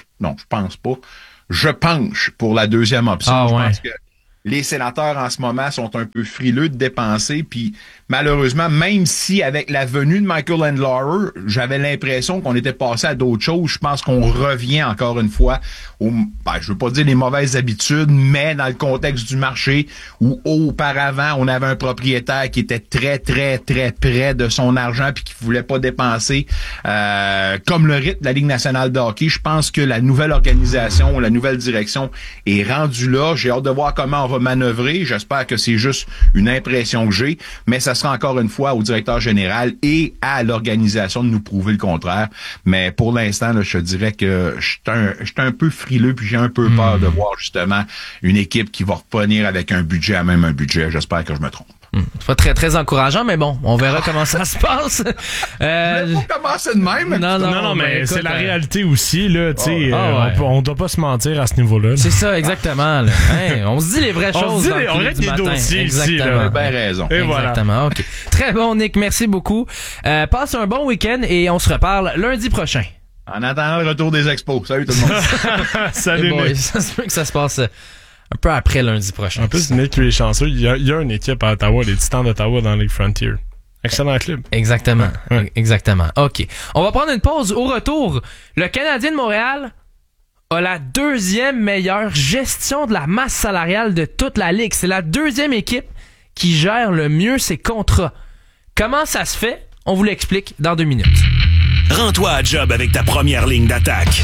penche pour la deuxième option. Je pense que les sénateurs en ce moment sont un peu frileux de dépenser, puis malheureusement, même si avec la venue de Michael Andlauer, j'avais l'impression qu'on était passé à d'autres choses, je pense qu'on revient encore une fois je veux pas dire les mauvaises habitudes, mais dans le contexte du marché où auparavant, on avait un propriétaire qui était très, très, très près de son argent puis qui voulait pas dépenser comme le rythme de la Ligue nationale de hockey. Je pense que la nouvelle organisation, la nouvelle direction est rendue là. J'ai hâte de voir comment on va manœuvrer. J'espère que c'est juste une impression que j'ai, mais ça sera encore une fois au directeur général et à l'organisation de nous prouver le contraire. Mais pour l'instant, là, je te dirais que je suis un peu frileux puis j'ai un peu peur de voir justement une équipe qui va revenir avec un budget à même un budget. J'espère que je me trompe. C'est pas très, très encourageant, mais bon, on verra comment ça se passe. Faut commencer de même. Non, mais écoute, c'est la réalité aussi, là, tu sais. ouais. On doit pas se mentir à ce niveau-là. Là. C'est ça, exactement. Là. On se dit les vraies choses. On règle les dossiers ici, là. Bien raison. Et exactement, voilà. OK. Très bon, Nick, merci beaucoup. Passe un bon week-end et on se reparle lundi prochain. En attendant le retour des expos. Salut tout le monde. Salut, Nick. Ça se peut que ça se passe un peu après lundi prochain. En plus, Nick, lui est chanceux. Il y a une équipe à Ottawa, les Titans d'Ottawa dans la Ligue Frontier. Excellent club. Exactement. Ouais. Exactement. OK. On va prendre une pause. Au retour, le Canadien de Montréal a la deuxième meilleure gestion de la masse salariale de toute la Ligue. C'est la deuxième équipe qui gère le mieux ses contrats. Comment ça se fait? On vous l'explique dans 2 minutes. Rends-toi à job avec ta première ligne d'attaque.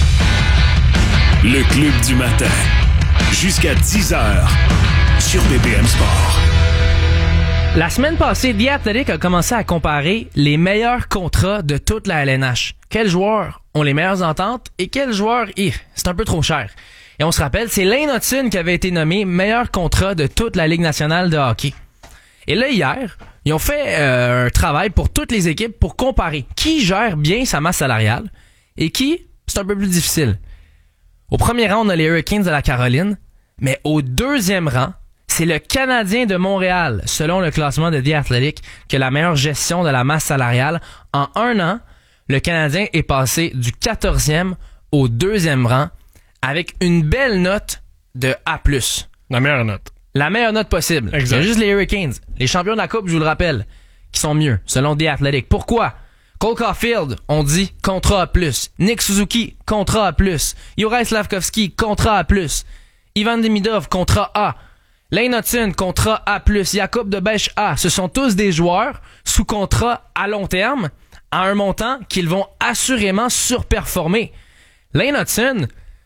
Le Club du matin. Jusqu'à 10h sur BPM Sport. La semaine passée, The Athletic a commencé à comparer les meilleurs contrats de toute la LNH. Quels joueurs ont les meilleures ententes et quels joueurs, c'est un peu trop cher. Et on se rappelle, c'est Lane Hutson qui avait été nommé meilleur contrat de toute la Ligue nationale de hockey. Et là, hier, ils ont fait un travail pour toutes les équipes pour comparer qui gère bien sa masse salariale et qui, c'est un peu plus difficile. Au premier rang, on a les Hurricanes de la Caroline, mais au deuxième rang, c'est le Canadien de Montréal, selon le classement de The Athletic, qui a la meilleure gestion de la masse salariale. En 1 an, le Canadien est passé du 14e au 2e rang avec une belle note de A+. La meilleure note. La meilleure note possible. Exact. Il y a juste les Hurricanes, les champions de la Coupe, je vous le rappelle, qui sont mieux, selon The Athletic. Pourquoi? Cole Caulfield, on dit contrat A+. Nick Suzuki, contrat A+. Juraj Slafkovský, contrat A+. Ivan Demidov, contrat A. Lane Hutson, contrat A+. Jakub Debèche A. Ce sont tous des joueurs sous contrat à long terme, à un montant qu'ils vont assurément surperformer. Lane Hutson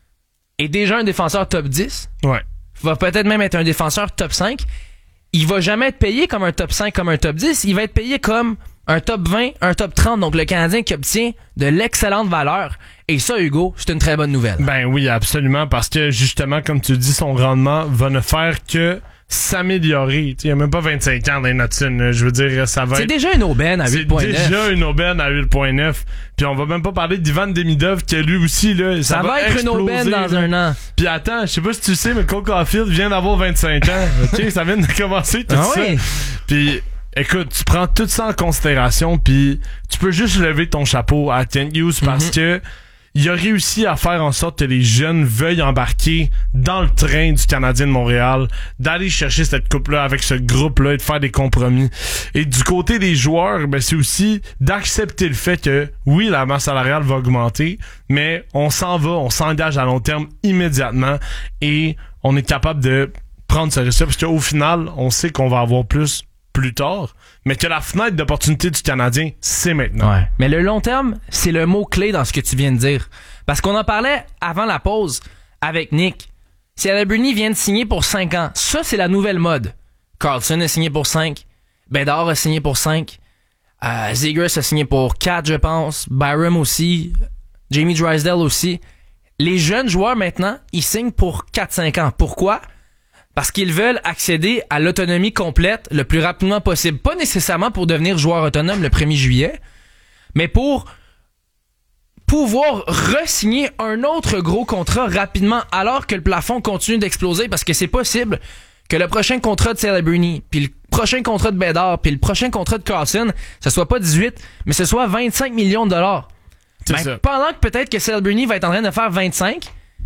est déjà un défenseur top 10. Ouais. Va peut-être même être un défenseur top 5. Il va jamais être payé comme un top 5, comme un top 10. Il va être payé comme un top 20, un top 30. Donc, le Canadien qui obtient de l'excellente valeur. Et ça, Hugo, c'est une très bonne nouvelle. Ben oui, absolument. Parce que, justement, comme tu dis, son rendement va ne faire que s'améliorer. Il n'y a même pas 25 ans dans les Hutson. Je veux dire, ça va C'est être... déjà une aubaine à 8.9. C'est déjà une aubaine à 8.9. Puis on va même pas parler d'Ivan Demidov qui lui aussi là, ça va être exploser, une aubaine dans là. un an. Puis attends, je sais pas si tu sais mais Cole Caulfield vient d'avoir 25 ans. OK, ça vient de commencer tout ça. Oui. Puis écoute, tu prends tout ça en considération puis tu peux juste lever ton chapeau à Kent Hughes parce que il a réussi à faire en sorte que les jeunes veuillent embarquer dans le train du Canadien de Montréal, d'aller chercher cette coupe-là avec ce groupe-là et de faire des compromis. Et du côté des joueurs, ben c'est aussi d'accepter le fait que, oui, la masse salariale va augmenter, mais on s'en va, on s'engage à long terme immédiatement et on est capable de prendre ce risque parce qu'au final, on sait qu'on va avoir plus tard, mais que la fenêtre d'opportunité du Canadien, c'est maintenant. Ouais. Mais le long terme, c'est le mot-clé dans ce que tu viens de dire. Parce qu'on en parlait avant la pause avec Nick. Si Alabrini vient de signer pour 5 ans, ça, c'est la nouvelle mode. Carlson a signé pour 5. Bédard a signé pour 5. Zegras a signé pour 4, je pense. Byram aussi. Jamie Drysdale aussi. Les jeunes joueurs, maintenant, ils signent pour 4-5 ans. Pourquoi? Parce qu'ils veulent accéder à l'autonomie complète le plus rapidement possible. Pas nécessairement pour devenir joueur autonome le 1er juillet, mais pour pouvoir re-signer un autre gros contrat rapidement alors que le plafond continue d'exploser parce que c'est possible que le prochain contrat de Celebrini, puis le prochain contrat de Bédard, puis le prochain contrat de Carlson, ce soit pas 18, mais ce soit 25 millions de dollars. Pendant que peut-être que Celebrini va être en train de faire 25,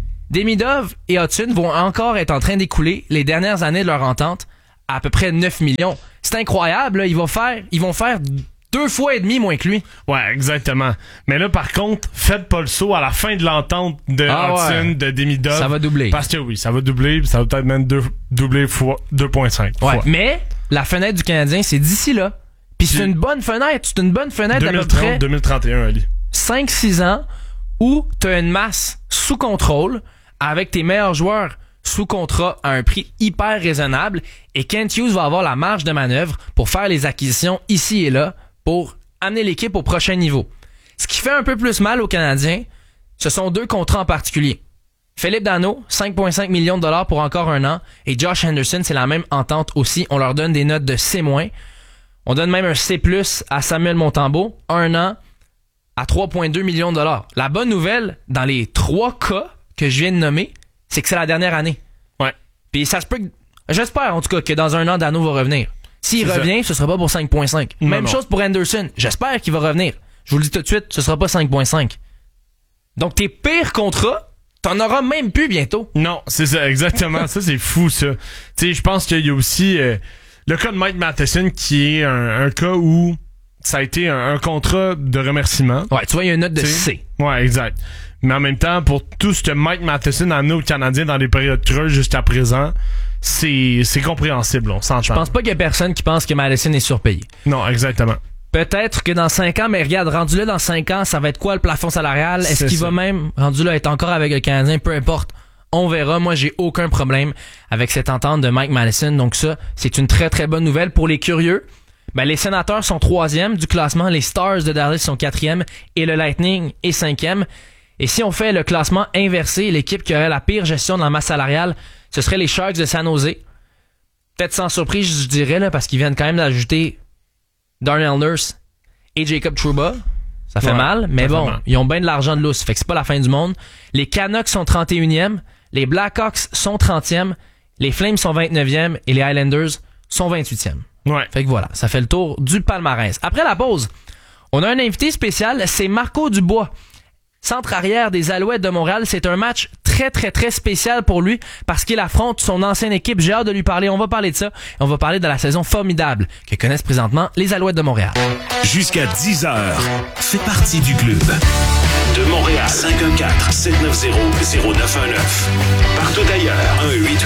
Demidov et Hudson vont encore être en train d'écouler les dernières années de leur entente à peu près 9 millions. C'est incroyable, là. Ils vont faire 2 fois et demi moins que lui. Ouais, exactement. Mais là, par contre, faites pas le saut à la fin de l'entente de Hudson, de Demidov. Ça va doubler. Parce que oui, ça va doubler, ça va peut-être même doubler fois 2.5. Ouais, fois. Mais la fenêtre du Canadien, c'est d'ici là. Puis c'est une bonne fenêtre. C'est une bonne fenêtre d'à peu près 2031, Ali. 5-6 ans où t'as une masse sous contrôle avec tes meilleurs joueurs sous contrat à un prix hyper raisonnable et Kent Hughes va avoir la marge de manœuvre pour faire les acquisitions ici et là pour amener l'équipe au prochain niveau. Ce qui fait un peu plus mal aux Canadiens, ce sont 2 contrats en particulier. Philippe Danault, 5,5 millions de dollars pour encore 1 an et Josh Henderson, c'est la même entente aussi. On leur donne des notes de C-. On donne même un C+, à Samuel Montembeault, 1 an à 3,2 millions de dollars. La bonne nouvelle, dans les 3 cas que je viens de nommer, c'est que c'est la dernière année. Ouais. Puis ça se peut que... J'espère en tout cas que dans 1 an, Danault va revenir. S'il revient, ce sera pas pour 5.5. Même chose pour Anderson. J'espère qu'il va revenir. Je vous le dis tout de suite, ce sera pas 5.5. Donc tes pires contrats, t'en auras même plus bientôt. Non, c'est ça, exactement. Ça, c'est fou, ça. Tu sais, je pense qu'il y a aussi le cas de Mike Matheson qui est un cas où ça a été un contrat de remerciement. Ouais, tu vois, il y a une note de C. Ouais, exact. Mais en même temps, pour tout ce que Mike Matheson a amené aux Canadiens dans les périodes creuses jusqu'à présent, c'est compréhensible, on s'entend. Je pense pas qu'il y a personne qui pense que Matheson est surpayé. Non, exactement. Peut-être que dans 5 ans, mais regarde, rendu là dans 5 ans, ça va être quoi le plafond salarial? Est-ce qu'il va même, rendu là, être encore avec le Canadien? Peu importe. On verra. Moi, j'ai aucun problème avec cette entente de Mike Matheson. Donc ça, c'est une très très bonne nouvelle pour les curieux. Ben, les Sénateurs sont 3e du classement, les Stars de Dallas sont 4e et le Lightning est 5e. Et si on fait le classement inversé, l'équipe qui aurait la pire gestion de la masse salariale, ce serait les Sharks de San Jose. Peut-être sans surprise, je dirais, là, parce qu'ils viennent quand même d'ajouter Darnell Nurse et Jacob Trouba. Ça fait mal, mais bon, ils ont bien de l'argent de lousse, fait que c'est pas la fin du monde. Les Canucks sont 31e, les Blackhawks sont 30e, les Flames sont 29e et les Islanders sont 28e. Ouais. Fait que voilà, ça fait le tour du palmarès. Après la pause, on a un invité spécial, c'est Marco Dubois. Centre arrière des Alouettes de Montréal, c'est un match très très très spécial pour lui parce qu'il affronte son ancienne équipe. J'ai hâte de lui parler, on va parler de ça. Et on va parler de la saison formidable que connaissent présentement les Alouettes de Montréal. Jusqu'à 10h, fais partie du club. De Montréal, 514-790-0919. Partout ailleurs,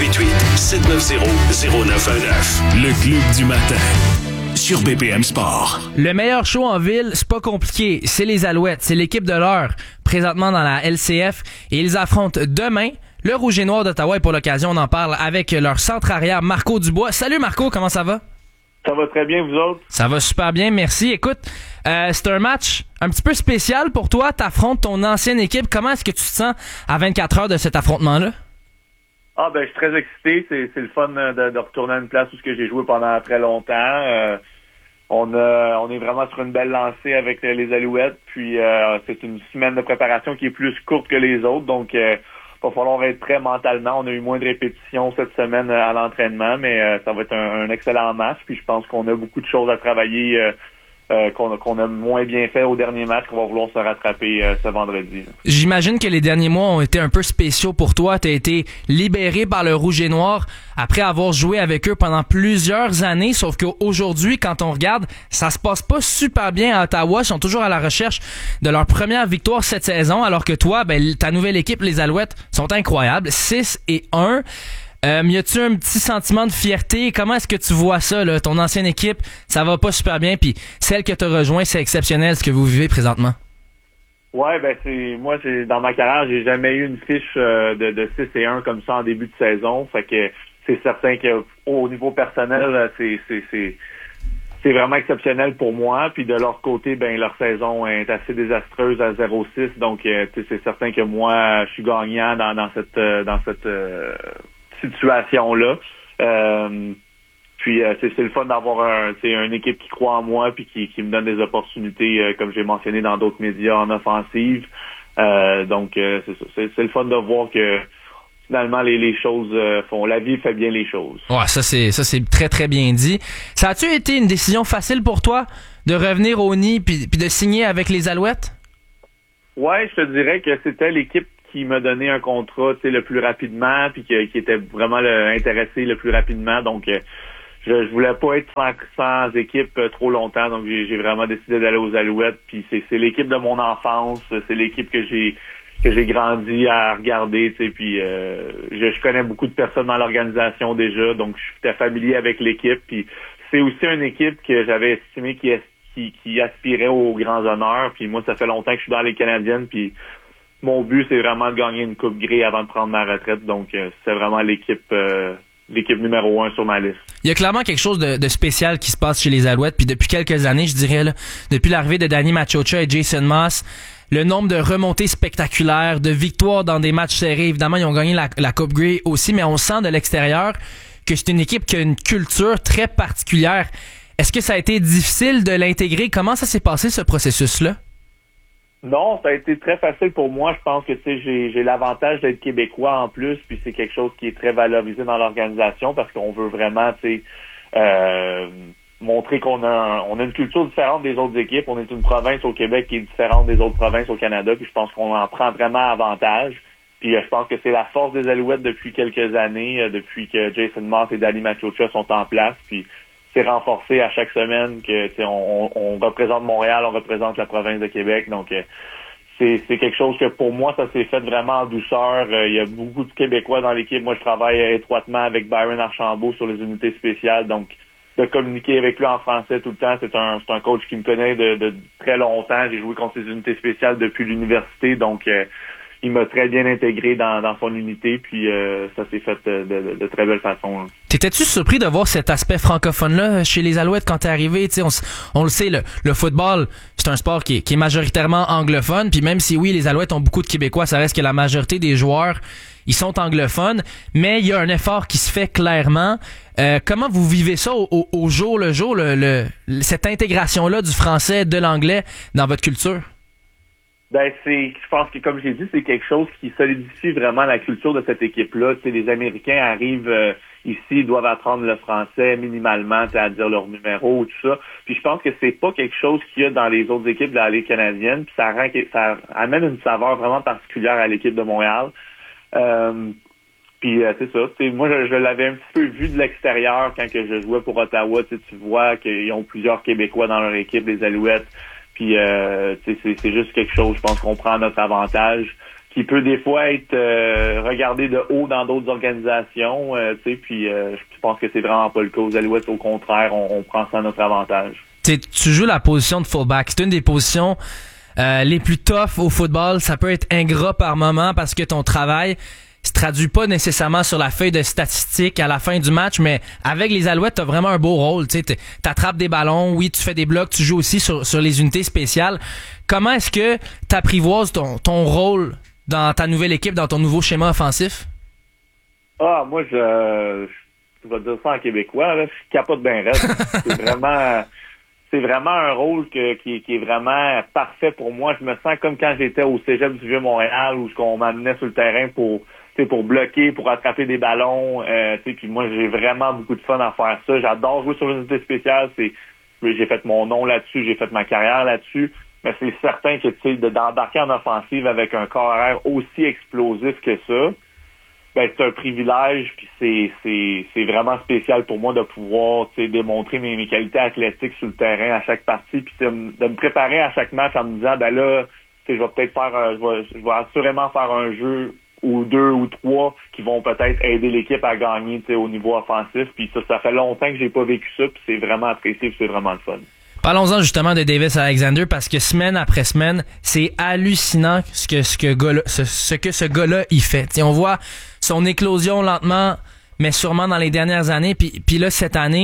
1-888-790-0919. Le club du matin. Sur BPM Sport. Le meilleur show en ville, c'est pas compliqué. C'est les Alouettes. C'est l'équipe de l'heure, présentement dans la LCF. Et ils affrontent demain le Rouge et Noir d'Ottawa. Et pour l'occasion, on en parle avec leur centre arrière, Marco Dubois. Salut Marco, comment ça va? Ça va très bien, vous autres? Ça va super bien, merci. Écoute, c'est un match un petit peu spécial pour toi. T'affrontes ton ancienne équipe. Comment est-ce que tu te sens à 24 heures de cet affrontement-là? Ah ben je suis très excité, c'est le fun de retourner à une place où j'ai joué pendant très longtemps. On est vraiment sur une belle lancée avec les Alouettes, puis c'est une semaine de préparation qui est plus courte que les autres, donc va falloir être prêt mentalement. On a eu moins de répétitions cette semaine à l'entraînement, mais ça va être un excellent match, puis je pense qu'on a beaucoup de choses à travailler qu'on a moins bien fait au dernier match, qu'on va vouloir se rattraper ce vendredi. J'imagine que les derniers mois ont été un peu spéciaux pour toi. Tu as été libéré par le Rouge et Noir après avoir joué avec eux pendant plusieurs années, sauf qu'aujourd'hui, quand on regarde, ça se passe pas super bien à Ottawa. Ils sont toujours à la recherche de leur première victoire cette saison, alors que toi, ta nouvelle équipe, les Alouettes, sont incroyables. 6-1. Y a-tu un petit sentiment de fierté? Comment est-ce que tu vois ça, là? Ton ancienne équipe, ça va pas super bien, puis celle que t'as rejoint, c'est exceptionnel ce que vous vivez présentement. Ouais, c'est dans ma carrière, j'ai jamais eu une fiche de 6-1 comme ça en début de saison. Fait que c'est certain que au niveau personnel, c'est vraiment exceptionnel pour moi. Puis de leur côté, leur saison est assez désastreuse à 0-6. Donc c'est certain que moi, je suis gagnant dans cette situation-là. Puis c'est le fun d'avoir une équipe qui croit en moi puis qui me donne des opportunités, comme j'ai mentionné dans d'autres médias, en offensive. Donc c'est ça. C'est le fun de voir que finalement les choses la vie fait bien les choses. Ouais, ça c'est très très bien dit. Ça a-tu été une décision facile pour toi de revenir au nid puis de signer avec les Alouettes? Ouais, je te dirais que c'était l'équipe qui m'a donné un contrat, le plus rapidement, puis qui était vraiment intéressé le plus rapidement. Donc, je voulais pas être sans équipe trop longtemps. Donc, j'ai vraiment décidé d'aller aux Alouettes. Puis c'est l'équipe de mon enfance, c'est l'équipe que j'ai grandi à regarder. Puis je connais beaucoup de personnes dans l'organisation déjà, donc j'étais familier avec l'équipe. Puis c'est aussi une équipe que j'avais estimé qui aspirait aux grands honneurs. Puis moi, ça fait longtemps que je suis dans les Canadiennes. Puis mon but, c'est vraiment de gagner une Coupe Grey avant de prendre ma retraite. Donc, c'est vraiment l'équipe numéro 1 sur ma liste. Il y a clairement quelque chose de spécial qui se passe chez les Alouettes. Puis depuis quelques années, je dirais, là, depuis l'arrivée de Danny Machocha et Jason Moss, le nombre de remontées spectaculaires, de victoires dans des matchs serrés. Évidemment, ils ont gagné la Coupe Grey aussi, mais on sent de l'extérieur que c'est une équipe qui a une culture très particulière. Est-ce que ça a été difficile de l'intégrer? Comment ça s'est passé, ce processus-là? Non, ça a été très facile pour moi. Je pense que j'ai l'avantage d'être québécois en plus, puis c'est quelque chose qui est très valorisé dans l'organisation parce qu'on veut vraiment montrer qu'on a une culture différente des autres équipes. On est une province au Québec qui est différente des autres provinces au Canada, puis je pense qu'on en prend vraiment avantage. Puis je pense que c'est la force des Alouettes depuis quelques années, depuis que Jason Moss et Danny Machocha sont en place, puis c'est renforcé à chaque semaine que on représente Montréal, on représente la province de Québec. Donc c'est quelque chose que pour moi, ça s'est fait vraiment en douceur. Il y a beaucoup de Québécois dans l'équipe. Moi, je travaille étroitement avec Byron Archambault sur les unités spéciales. Donc de communiquer avec lui en français tout le temps, c'est un coach qui me connaît de très longtemps. J'ai joué contre ses unités spéciales depuis l'université. Donc il m'a très bien intégré dans son unité, puis ça s'est fait de très belle façon. Là. T'étais-tu surpris de voir cet aspect francophone-là chez les Alouettes quand t'es arrivé? On le sait, le football, c'est un sport qui est majoritairement anglophone, puis même si oui, les Alouettes ont beaucoup de Québécois, ça reste que la majorité des joueurs, ils sont anglophones, mais il y a un effort qui se fait clairement. Comment vous vivez ça au jour le jour, cette intégration-là du français, de l'anglais dans votre culture? Ben je pense que comme j'ai dit, c'est quelque chose qui solidifie vraiment la culture de cette équipe-là. Les Américains arrivent ici, ils doivent apprendre le français minimalement, à dire leur numéro, tout ça. Puis je pense que c'est pas quelque chose qu'il y a dans les autres équipes de la Ligue canadienne. Puis ça amène une saveur vraiment particulière à l'équipe de Montréal. Puis c'est ça. Moi, je l'avais un petit peu vu de l'extérieur quand que je jouais pour Ottawa. Tu vois qu'ils ont plusieurs Québécois dans leur équipe, les Alouettes. Puis c'est juste quelque chose, je pense qu'on prend notre avantage, qui peut des fois être regardé de haut dans d'autres organisations. Puis je pense que c'est vraiment pas le cas. Aux Alouettes, au contraire, on prend ça à notre avantage. Tu joues la position de fullback. C'est une des positions les plus tough au football. Ça peut être ingrat par moment parce que ton travail se traduit pas nécessairement sur la feuille de statistiques à la fin du match, mais avec les Alouettes, t'as vraiment un beau rôle. Tu t'attrapes des ballons, oui, tu fais des blocs, tu joues aussi sur les unités spéciales. Comment est-ce que t'apprivoises ton rôle dans ta nouvelle équipe, dans ton nouveau schéma offensif? Moi, je vais dire ça en québécois, là, je capote bien raide. C'est vraiment un rôle qui est vraiment parfait pour moi. Je me sens comme quand j'étais au Cégep du Vieux-Montréal où on m'amenait sur le terrain pour bloquer, pour attraper des ballons. Puis moi, j'ai vraiment beaucoup de fun à faire ça. J'adore jouer sur l'unité spéciale. J'ai fait mon nom là-dessus, j'ai fait ma carrière là-dessus. Mais c'est certain que d'embarquer en offensive avec un corps arrière aussi explosif que ça, ben c'est un privilège, puis c'est vraiment spécial pour moi de pouvoir démontrer mes qualités athlétiques sur le terrain à chaque partie, puis de me préparer à chaque match en me disant ben là, je vais peut-être je vais assurément faire un jeu ou 2 ou 3 qui vont peut-être aider l'équipe à gagner au niveau offensif, puis ça fait longtemps que j'ai pas vécu ça, puis c'est vraiment apprécié, puis c'est vraiment le fun. Parlons-en justement de Davis Alexander parce que semaine après semaine, c'est hallucinant ce que ce gars-là il fait. T'sais, on voit son éclosion lentement, mais sûrement dans les dernières années. Puis là, cette année,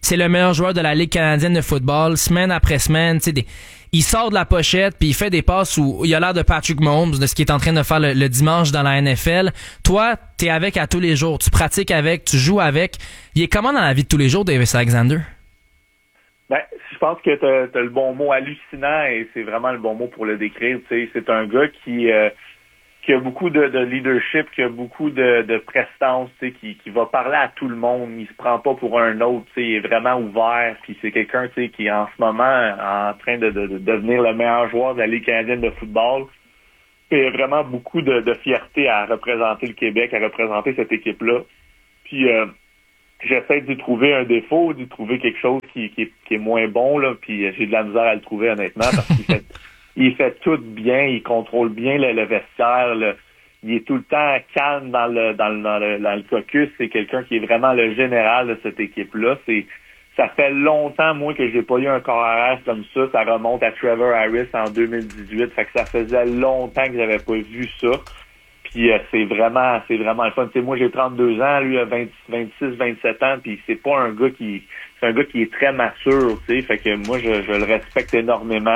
c'est le meilleur joueur de la Ligue canadienne de football, semaine après semaine, tu sais, il sort de la pochette puis il fait des passes où il a l'air de Patrick Mahomes, de ce qu'il est en train de faire le dimanche dans la NFL. Toi, t'es avec à tous les jours, tu pratiques avec, tu joues avec. Il est comment dans la vie de tous les jours, Davis Alexander? Ben, je pense que t'as le bon mot, hallucinant, et c'est vraiment le bon mot pour le décrire. Tu sais, c'est un gars qui a beaucoup de leadership, qui a beaucoup de prestance, tu sais, qui va parler à tout le monde. Il se prend pas pour un autre, tu sais, il est vraiment ouvert. Puis c'est quelqu'un, tu sais, qui est en ce moment en train de devenir le meilleur joueur de la Ligue canadienne de football. Puis il a vraiment beaucoup de fierté à représenter le Québec, à représenter cette équipe-là. Puis j'essaie d'y trouver un défaut, d'y trouver quelque chose qui est moins bon, là. Puis j'ai de la misère à le trouver, honnêtement, parce qu'il il fait tout bien, il contrôle bien le vestiaire, il est tout le temps calme dans le caucus. C'est quelqu'un qui est vraiment le général de cette équipe-là. Ça fait longtemps, moi, que j'ai pas eu un corps arrière comme ça. Ça remonte à Trevor Harris en 2018. Fait que ça faisait longtemps que j'avais pas vu ça. Puis c'est vraiment le fun. Tu sais, moi, j'ai 32 ans, lui a 26, 27 ans, puis c'est pas un gars c'est un gars qui est très mature, tu sais. Fait que moi, je le respecte énormément.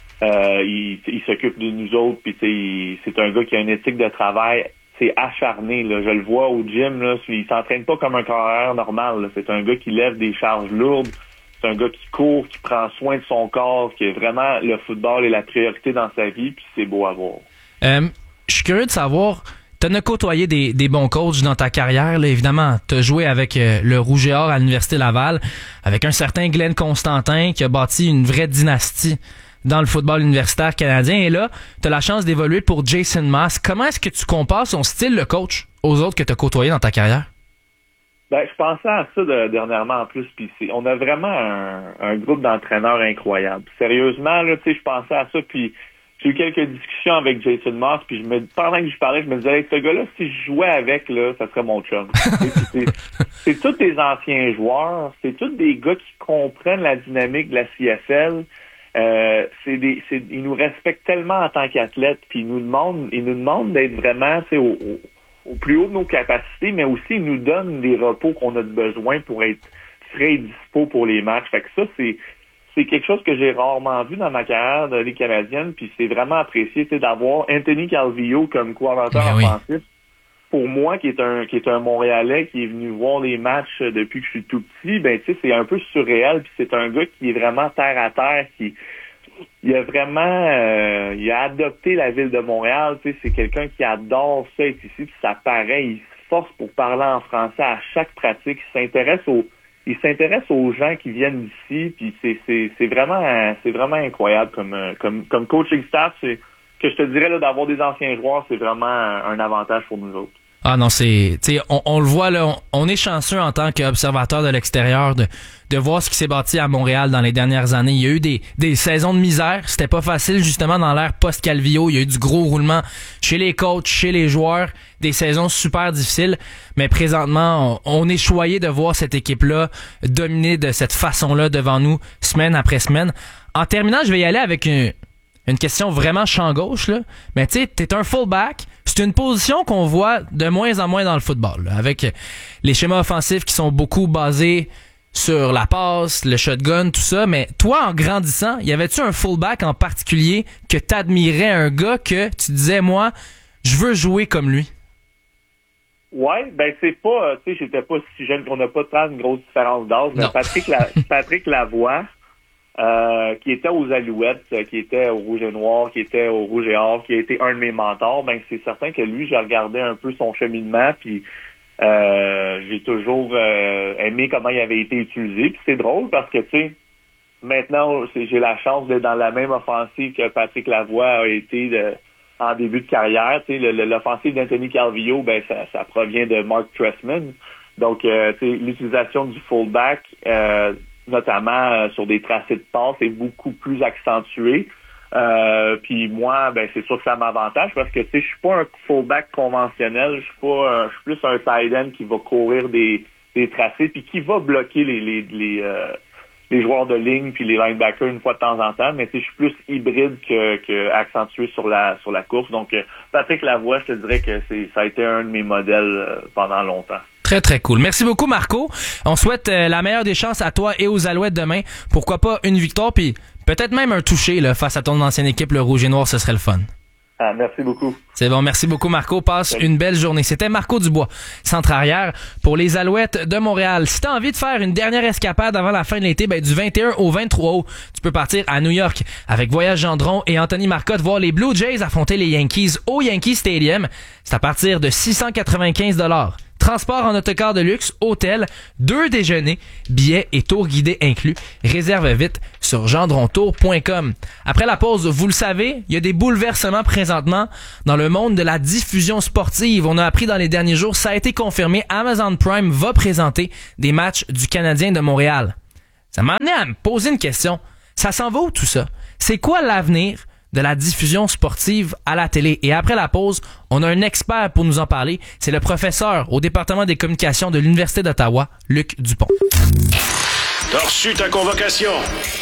Il s'occupe de nous autres, puis c'est un gars qui a une éthique de travail, c'est acharné, là. Je le vois au gym, là, il s'entraîne pas comme un carrière normal, là. C'est un gars qui lève des charges lourdes, c'est un gars qui court, qui prend soin de son corps, qui est vraiment le football est la priorité dans sa vie, puis c'est beau à voir. Je suis curieux de savoir, t'en as côtoyé des bons coachs dans ta carrière, là, évidemment. T'as joué avec le Rouge et Or à l'Université Laval, avec un certain Glenn Constantin qui a bâti une vraie dynastie dans le football universitaire canadien. Et là, tu as la chance d'évoluer pour Jason Maas. Comment est-ce que tu compares son style de coach aux autres que tu as côtoyés dans ta carrière? Ben, je pensais à ça dernièrement en plus. Puis on a vraiment un groupe d'entraîneurs incroyable. Sérieusement, là, tu sais, je pensais à ça. Puis j'ai eu quelques discussions avec Jason Maas. Puis pendant que je parlais, je me disais, hey, ce gars-là, si je jouais avec, là, ça serait mon chum. c'est tous des anciens joueurs. C'est tous des gars qui comprennent la dynamique de la CFL. Ils nous respectent tellement en tant qu'athlètes, puis ils nous demandent d'être vraiment au plus haut de nos capacités, mais aussi ils nous donnent des repos qu'on a besoin pour être frais et dispo pour les matchs. Fait que ça, c'est quelque chose que j'ai rarement vu dans ma carrière de Ligue canadienne, puis c'est vraiment apprécié, d'avoir Anthony Calvillo comme coordinateur offensif. Pour moi, qui est un Montréalais qui est venu voir les matchs depuis que je suis tout petit, ben tu sais, c'est un peu surréel. Puis c'est un gars qui est vraiment terre à terre, il a vraiment il a adopté la ville de Montréal. Tu sais, c'est quelqu'un qui adore ça être ici, puis ça paraît. Il se force pour parler en français à chaque pratique. Il s'intéresse aux gens qui viennent d'ici. Puis c'est vraiment incroyable comme coaching staff. C'est que je te dirais là, d'avoir des anciens joueurs, c'est vraiment un avantage pour nous autres. Ah non, on le voit là, on est chanceux en tant qu'observateur de l'extérieur de voir ce qui s'est bâti à Montréal dans les dernières années. Il y a eu des saisons de misère, c'était pas facile justement dans l'ère post-Calvillo, il y a eu du gros roulement chez les coachs, chez les joueurs, des saisons super difficiles, mais présentement, on est choyé de voir cette équipe-là dominer de cette façon-là devant nous, semaine après semaine. En terminant, je vais y aller avec une question vraiment champ gauche, là. Mais tu sais, t'es un fullback. C'est une position qu'on voit de moins en moins dans le football, là, avec les schémas offensifs qui sont beaucoup basés sur la passe, le shotgun, tout ça. Mais toi, en grandissant, y avait-tu un fullback en particulier que t'admirais, un gars que tu disais, moi, je veux jouer comme lui? Ouais, ben c'est pas, tu sais, j'étais pas si jeune, on n'a pas tant une grosse différence d'âge, mais Patrick Lavoie, qui était aux Alouettes, qui était au Rouge et Noir, qui était au Rouge et Or, qui a été un de mes mentors, ben c'est certain que lui, j'ai regardé un peu son cheminement, puis j'ai toujours aimé comment il avait été utilisé. Puis c'est drôle parce que, tu sais, maintenant, j'ai la chance d'être dans la même offensive que Patrick Lavoie a été en début de carrière. Tu sais, l'offensive d'Anthony Calvillo, ben ça provient de Mark Trestman. Donc, tu sais, l'utilisation du fullback, notamment sur des tracés de passe, est beaucoup plus accentuée. Puis moi, ben c'est sûr que ça m'avantage parce que tu sais, je suis pas un fullback conventionnel, je suis plus un tight end qui va courir des tracés puis qui va bloquer les joueurs de ligne puis les linebackers une fois de temps en temps, mais tu sais, je suis plus hybride que accentué sur la course. Donc Patrick Lavoie, je te dirais que ça a été un de mes modèles pendant longtemps. Très, très cool. Merci beaucoup, Marco. On souhaite la meilleure des chances à toi et aux Alouettes demain. Pourquoi pas une victoire, puis peut-être même un touché là, face à ton ancienne équipe, le Rouge et Noir, ce serait le fun. Ah, merci beaucoup. C'est bon, merci beaucoup Marco. Passe une belle journée. C'était Marco Dubois, centre arrière pour les Alouettes de Montréal. Si t'as envie de faire une dernière escapade avant la fin de l'été, du 21 au 23 août, tu peux partir à New York avec Voyage Gendron et Anthony Marcotte voir les Blue Jays affronter les Yankees au Yankee Stadium. C'est à partir de 695 $. Transport en autocar de luxe, hôtel, 2 déjeuners, billets et tours guidés inclus. Réserve vite sur gendrontour.com. Après la pause, vous le savez, il y a des bouleversements présentement dans le monde de la diffusion sportive. On a appris dans les derniers jours, ça a été confirmé, Amazon Prime va présenter des matchs du Canadien de Montréal. Ça m'a amené à me poser une question. Ça s'en va où tout ça? C'est quoi l'avenir de la diffusion sportive à la télé? Et après la pause, on a un expert pour nous en parler. C'est le professeur au département des communications de l'Université d'Ottawa, Luc Dupont. T'as reçu ta convocation.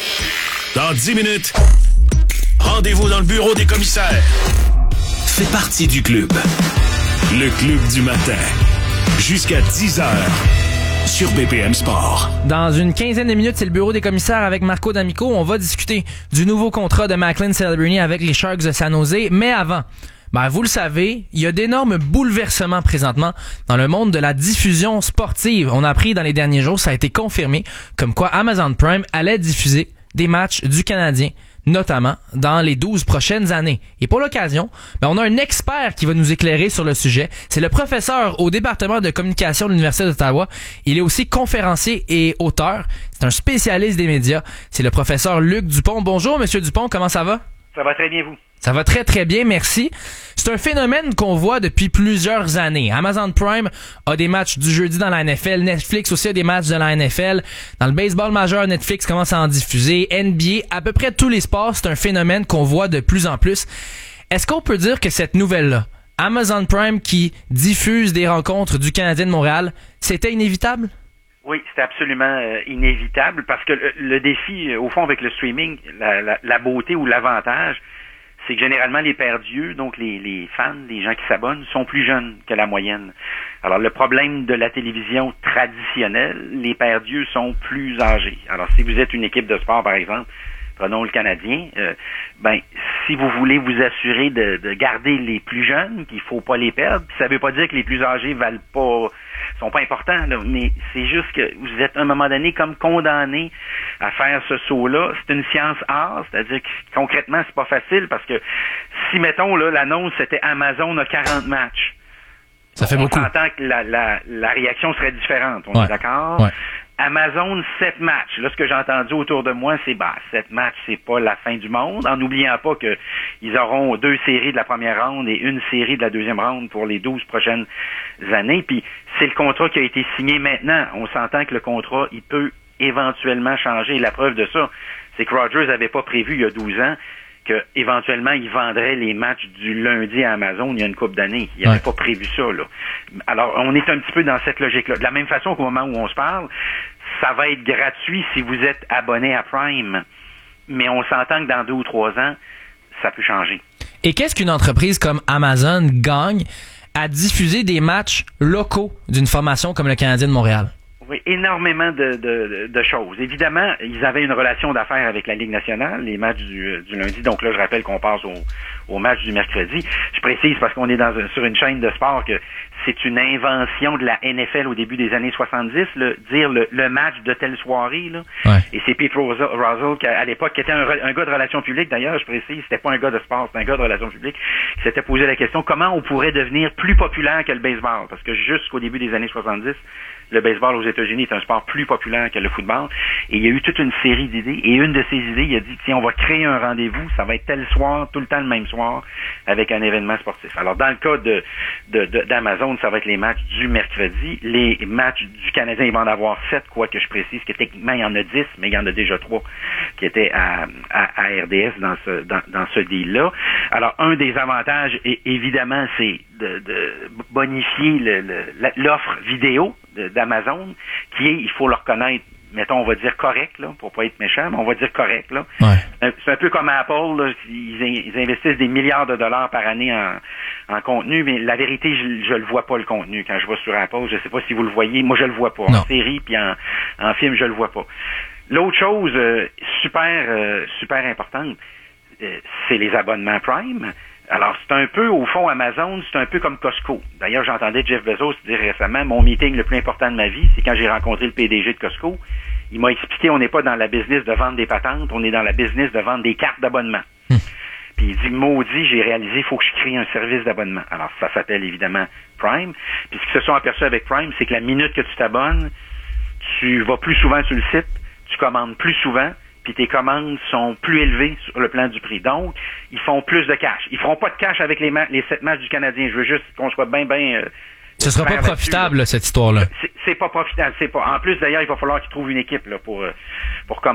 Dans 10 minutes, rendez-vous dans le bureau des commissaires. Fais partie du club. Le club du matin. Jusqu'à 10h. Sur BPM Sport. Dans une quinzaine de minutes, c'est le bureau des commissaires avec Marco D'Amico. On va discuter du nouveau contrat de Macklin Celebrini avec les Sharks de San Jose. Mais avant, vous le savez, il y a d'énormes bouleversements présentement dans le monde de la diffusion sportive. On a appris dans les derniers jours, ça a été confirmé, comme quoi Amazon Prime allait diffuser des matchs du Canadien, notamment dans les 12 prochaines années. Et pour l'occasion, on a un expert qui va nous éclairer sur le sujet. C'est le professeur au département de communication de l'Université d'Ottawa. Il est aussi conférencier et auteur. C'est un spécialiste des médias. C'est le professeur Luc Dupont. Bonjour, Monsieur Dupont, comment ça va? Ça va très bien, vous? Ça va très, très bien, merci. C'est un phénomène qu'on voit depuis plusieurs années. Amazon Prime a des matchs du jeudi dans la NFL. Netflix aussi a des matchs de la NFL. Dans le baseball majeur, Netflix commence à en diffuser. NBA, à peu près tous les sports, c'est un phénomène qu'on voit de plus en plus. Est-ce qu'on peut dire que cette nouvelle-là, Amazon Prime qui diffuse des rencontres du Canadien de Montréal, c'était inévitable? Oui, c'était absolument inévitable parce que le défi, au fond, avec le streaming, la beauté ou l'avantage, c'est que généralement les perdus, donc les fans, les gens qui s'abonnent, sont plus jeunes que la moyenne. Alors le problème de la télévision traditionnelle, les perdus sont plus âgés. Alors si vous êtes une équipe de sport, par exemple, prenons le Canadien, si vous voulez vous assurer de garder les plus jeunes, qu'il faut pas les perdre, ça veut pas dire que les plus âgés sont pas importants, là, mais c'est juste que vous êtes à un moment donné comme condamné à faire ce saut-là. C'est une science art, c'est-à-dire que concrètement, c'est pas facile parce que si, mettons, là, l'annonce c'était Amazon a 40 matchs. Ça fait beaucoup. On s'entend que la réaction serait différente, on est d'accord? Ouais. Amazon, 7 matchs. Là, ce que j'ai entendu autour de moi, c'est 7 matchs, c'est pas la fin du monde. En n'oubliant pas que ils auront 2 séries de la première ronde et 1 série de la deuxième ronde pour les 12 prochaines années. Puis c'est le contrat qui a été signé maintenant. On s'entend que le contrat, il peut éventuellement changer. Et la preuve de ça, c'est que Rogers avait pas prévu il y a 12 ans que éventuellement il vendrait les matchs du lundi à Amazon il y a une couple d'années. Il n'avait pas prévu ça, là. Alors, on est un petit peu dans cette logique-là. De la même façon qu'au moment où on se parle, ça va être gratuit si vous êtes abonné à Prime. Mais on s'entend que dans 2 ou 3 ans, ça peut changer. Et qu'est-ce qu'une entreprise comme Amazon gagne à diffuser des matchs locaux d'une formation comme le Canadien de Montréal? Oui, énormément de choses. Évidemment, ils avaient une relation d'affaires avec la Ligue nationale, les matchs du lundi. Donc là, je rappelle qu'on passe au match du mercredi. Je précise parce qu'on est sur une chaîne de sport que c'est une invention de la NFL au début des années 70, dire le match de telle soirée. Là. Ouais. Et c'est Pete Rozelle, qui à l'époque, qui était un gars de relations publiques, d'ailleurs, je précise, c'était pas un gars de sport, c'était un gars de relations publiques, qui s'était posé la question, comment on pourrait devenir plus populaire que le baseball? Parce que jusqu'au début des années 70, le baseball aux États-Unis est un sport plus populaire que le football. Et il y a eu toute une série d'idées. Et une de ces idées, il a dit, tiens, on va créer un rendez-vous, ça va être tel soir, tout le temps le même soir, avec un événement sportif. Alors, dans le cas d'Amazon, ça va être les matchs du mercredi. Les matchs du Canadien, ils vont en avoir 7, quoi que je précise, que techniquement, il y en a 10, mais il y en a déjà 3 qui étaient à RDS dans ce deal-là. Alors, un des avantages, évidemment, c'est de bonifier l'offre vidéo d'Amazon, qui est, il faut le reconnaître, mettons, on va dire correct, là, pour pas être méchant, mais on va dire correct, là. Ouais. C'est un peu comme Apple, là, ils investissent des milliards de dollars par année en contenu, mais la vérité, je le vois pas, le contenu. Quand je vais sur Apple, je sais pas si vous le voyez, moi je le vois pas. Non. En série puis en film, je le vois pas. L'autre chose super importante, c'est les abonnements Prime. Alors, c'est un peu, au fond, Amazon, c'est un peu comme Costco. D'ailleurs, j'entendais Jeff Bezos dire récemment, mon meeting le plus important de ma vie, c'est quand j'ai rencontré le PDG de Costco. Il m'a expliqué, on n'est pas dans la business de vendre des patentes, on est dans la business de vendre des cartes d'abonnement. Puis il dit, maudit, j'ai réalisé, il faut que je crée un service d'abonnement. Alors, ça s'appelle évidemment Prime. Puis ce qu'ils se sont aperçus avec Prime, c'est que la minute que tu t'abonnes, tu vas plus souvent sur le site, tu commandes plus souvent, puis tes commandes sont plus élevées sur le plan du prix. Donc, ils font plus de cash. Ils feront pas de cash avec les 7 matchs du Canadien. Je veux juste qu'on soit bien ce sera pas profitable, là, cette histoire-là. C'est pas profitable. C'est pas. En plus, d'ailleurs, il va falloir qu'ils trouvent une équipe là pour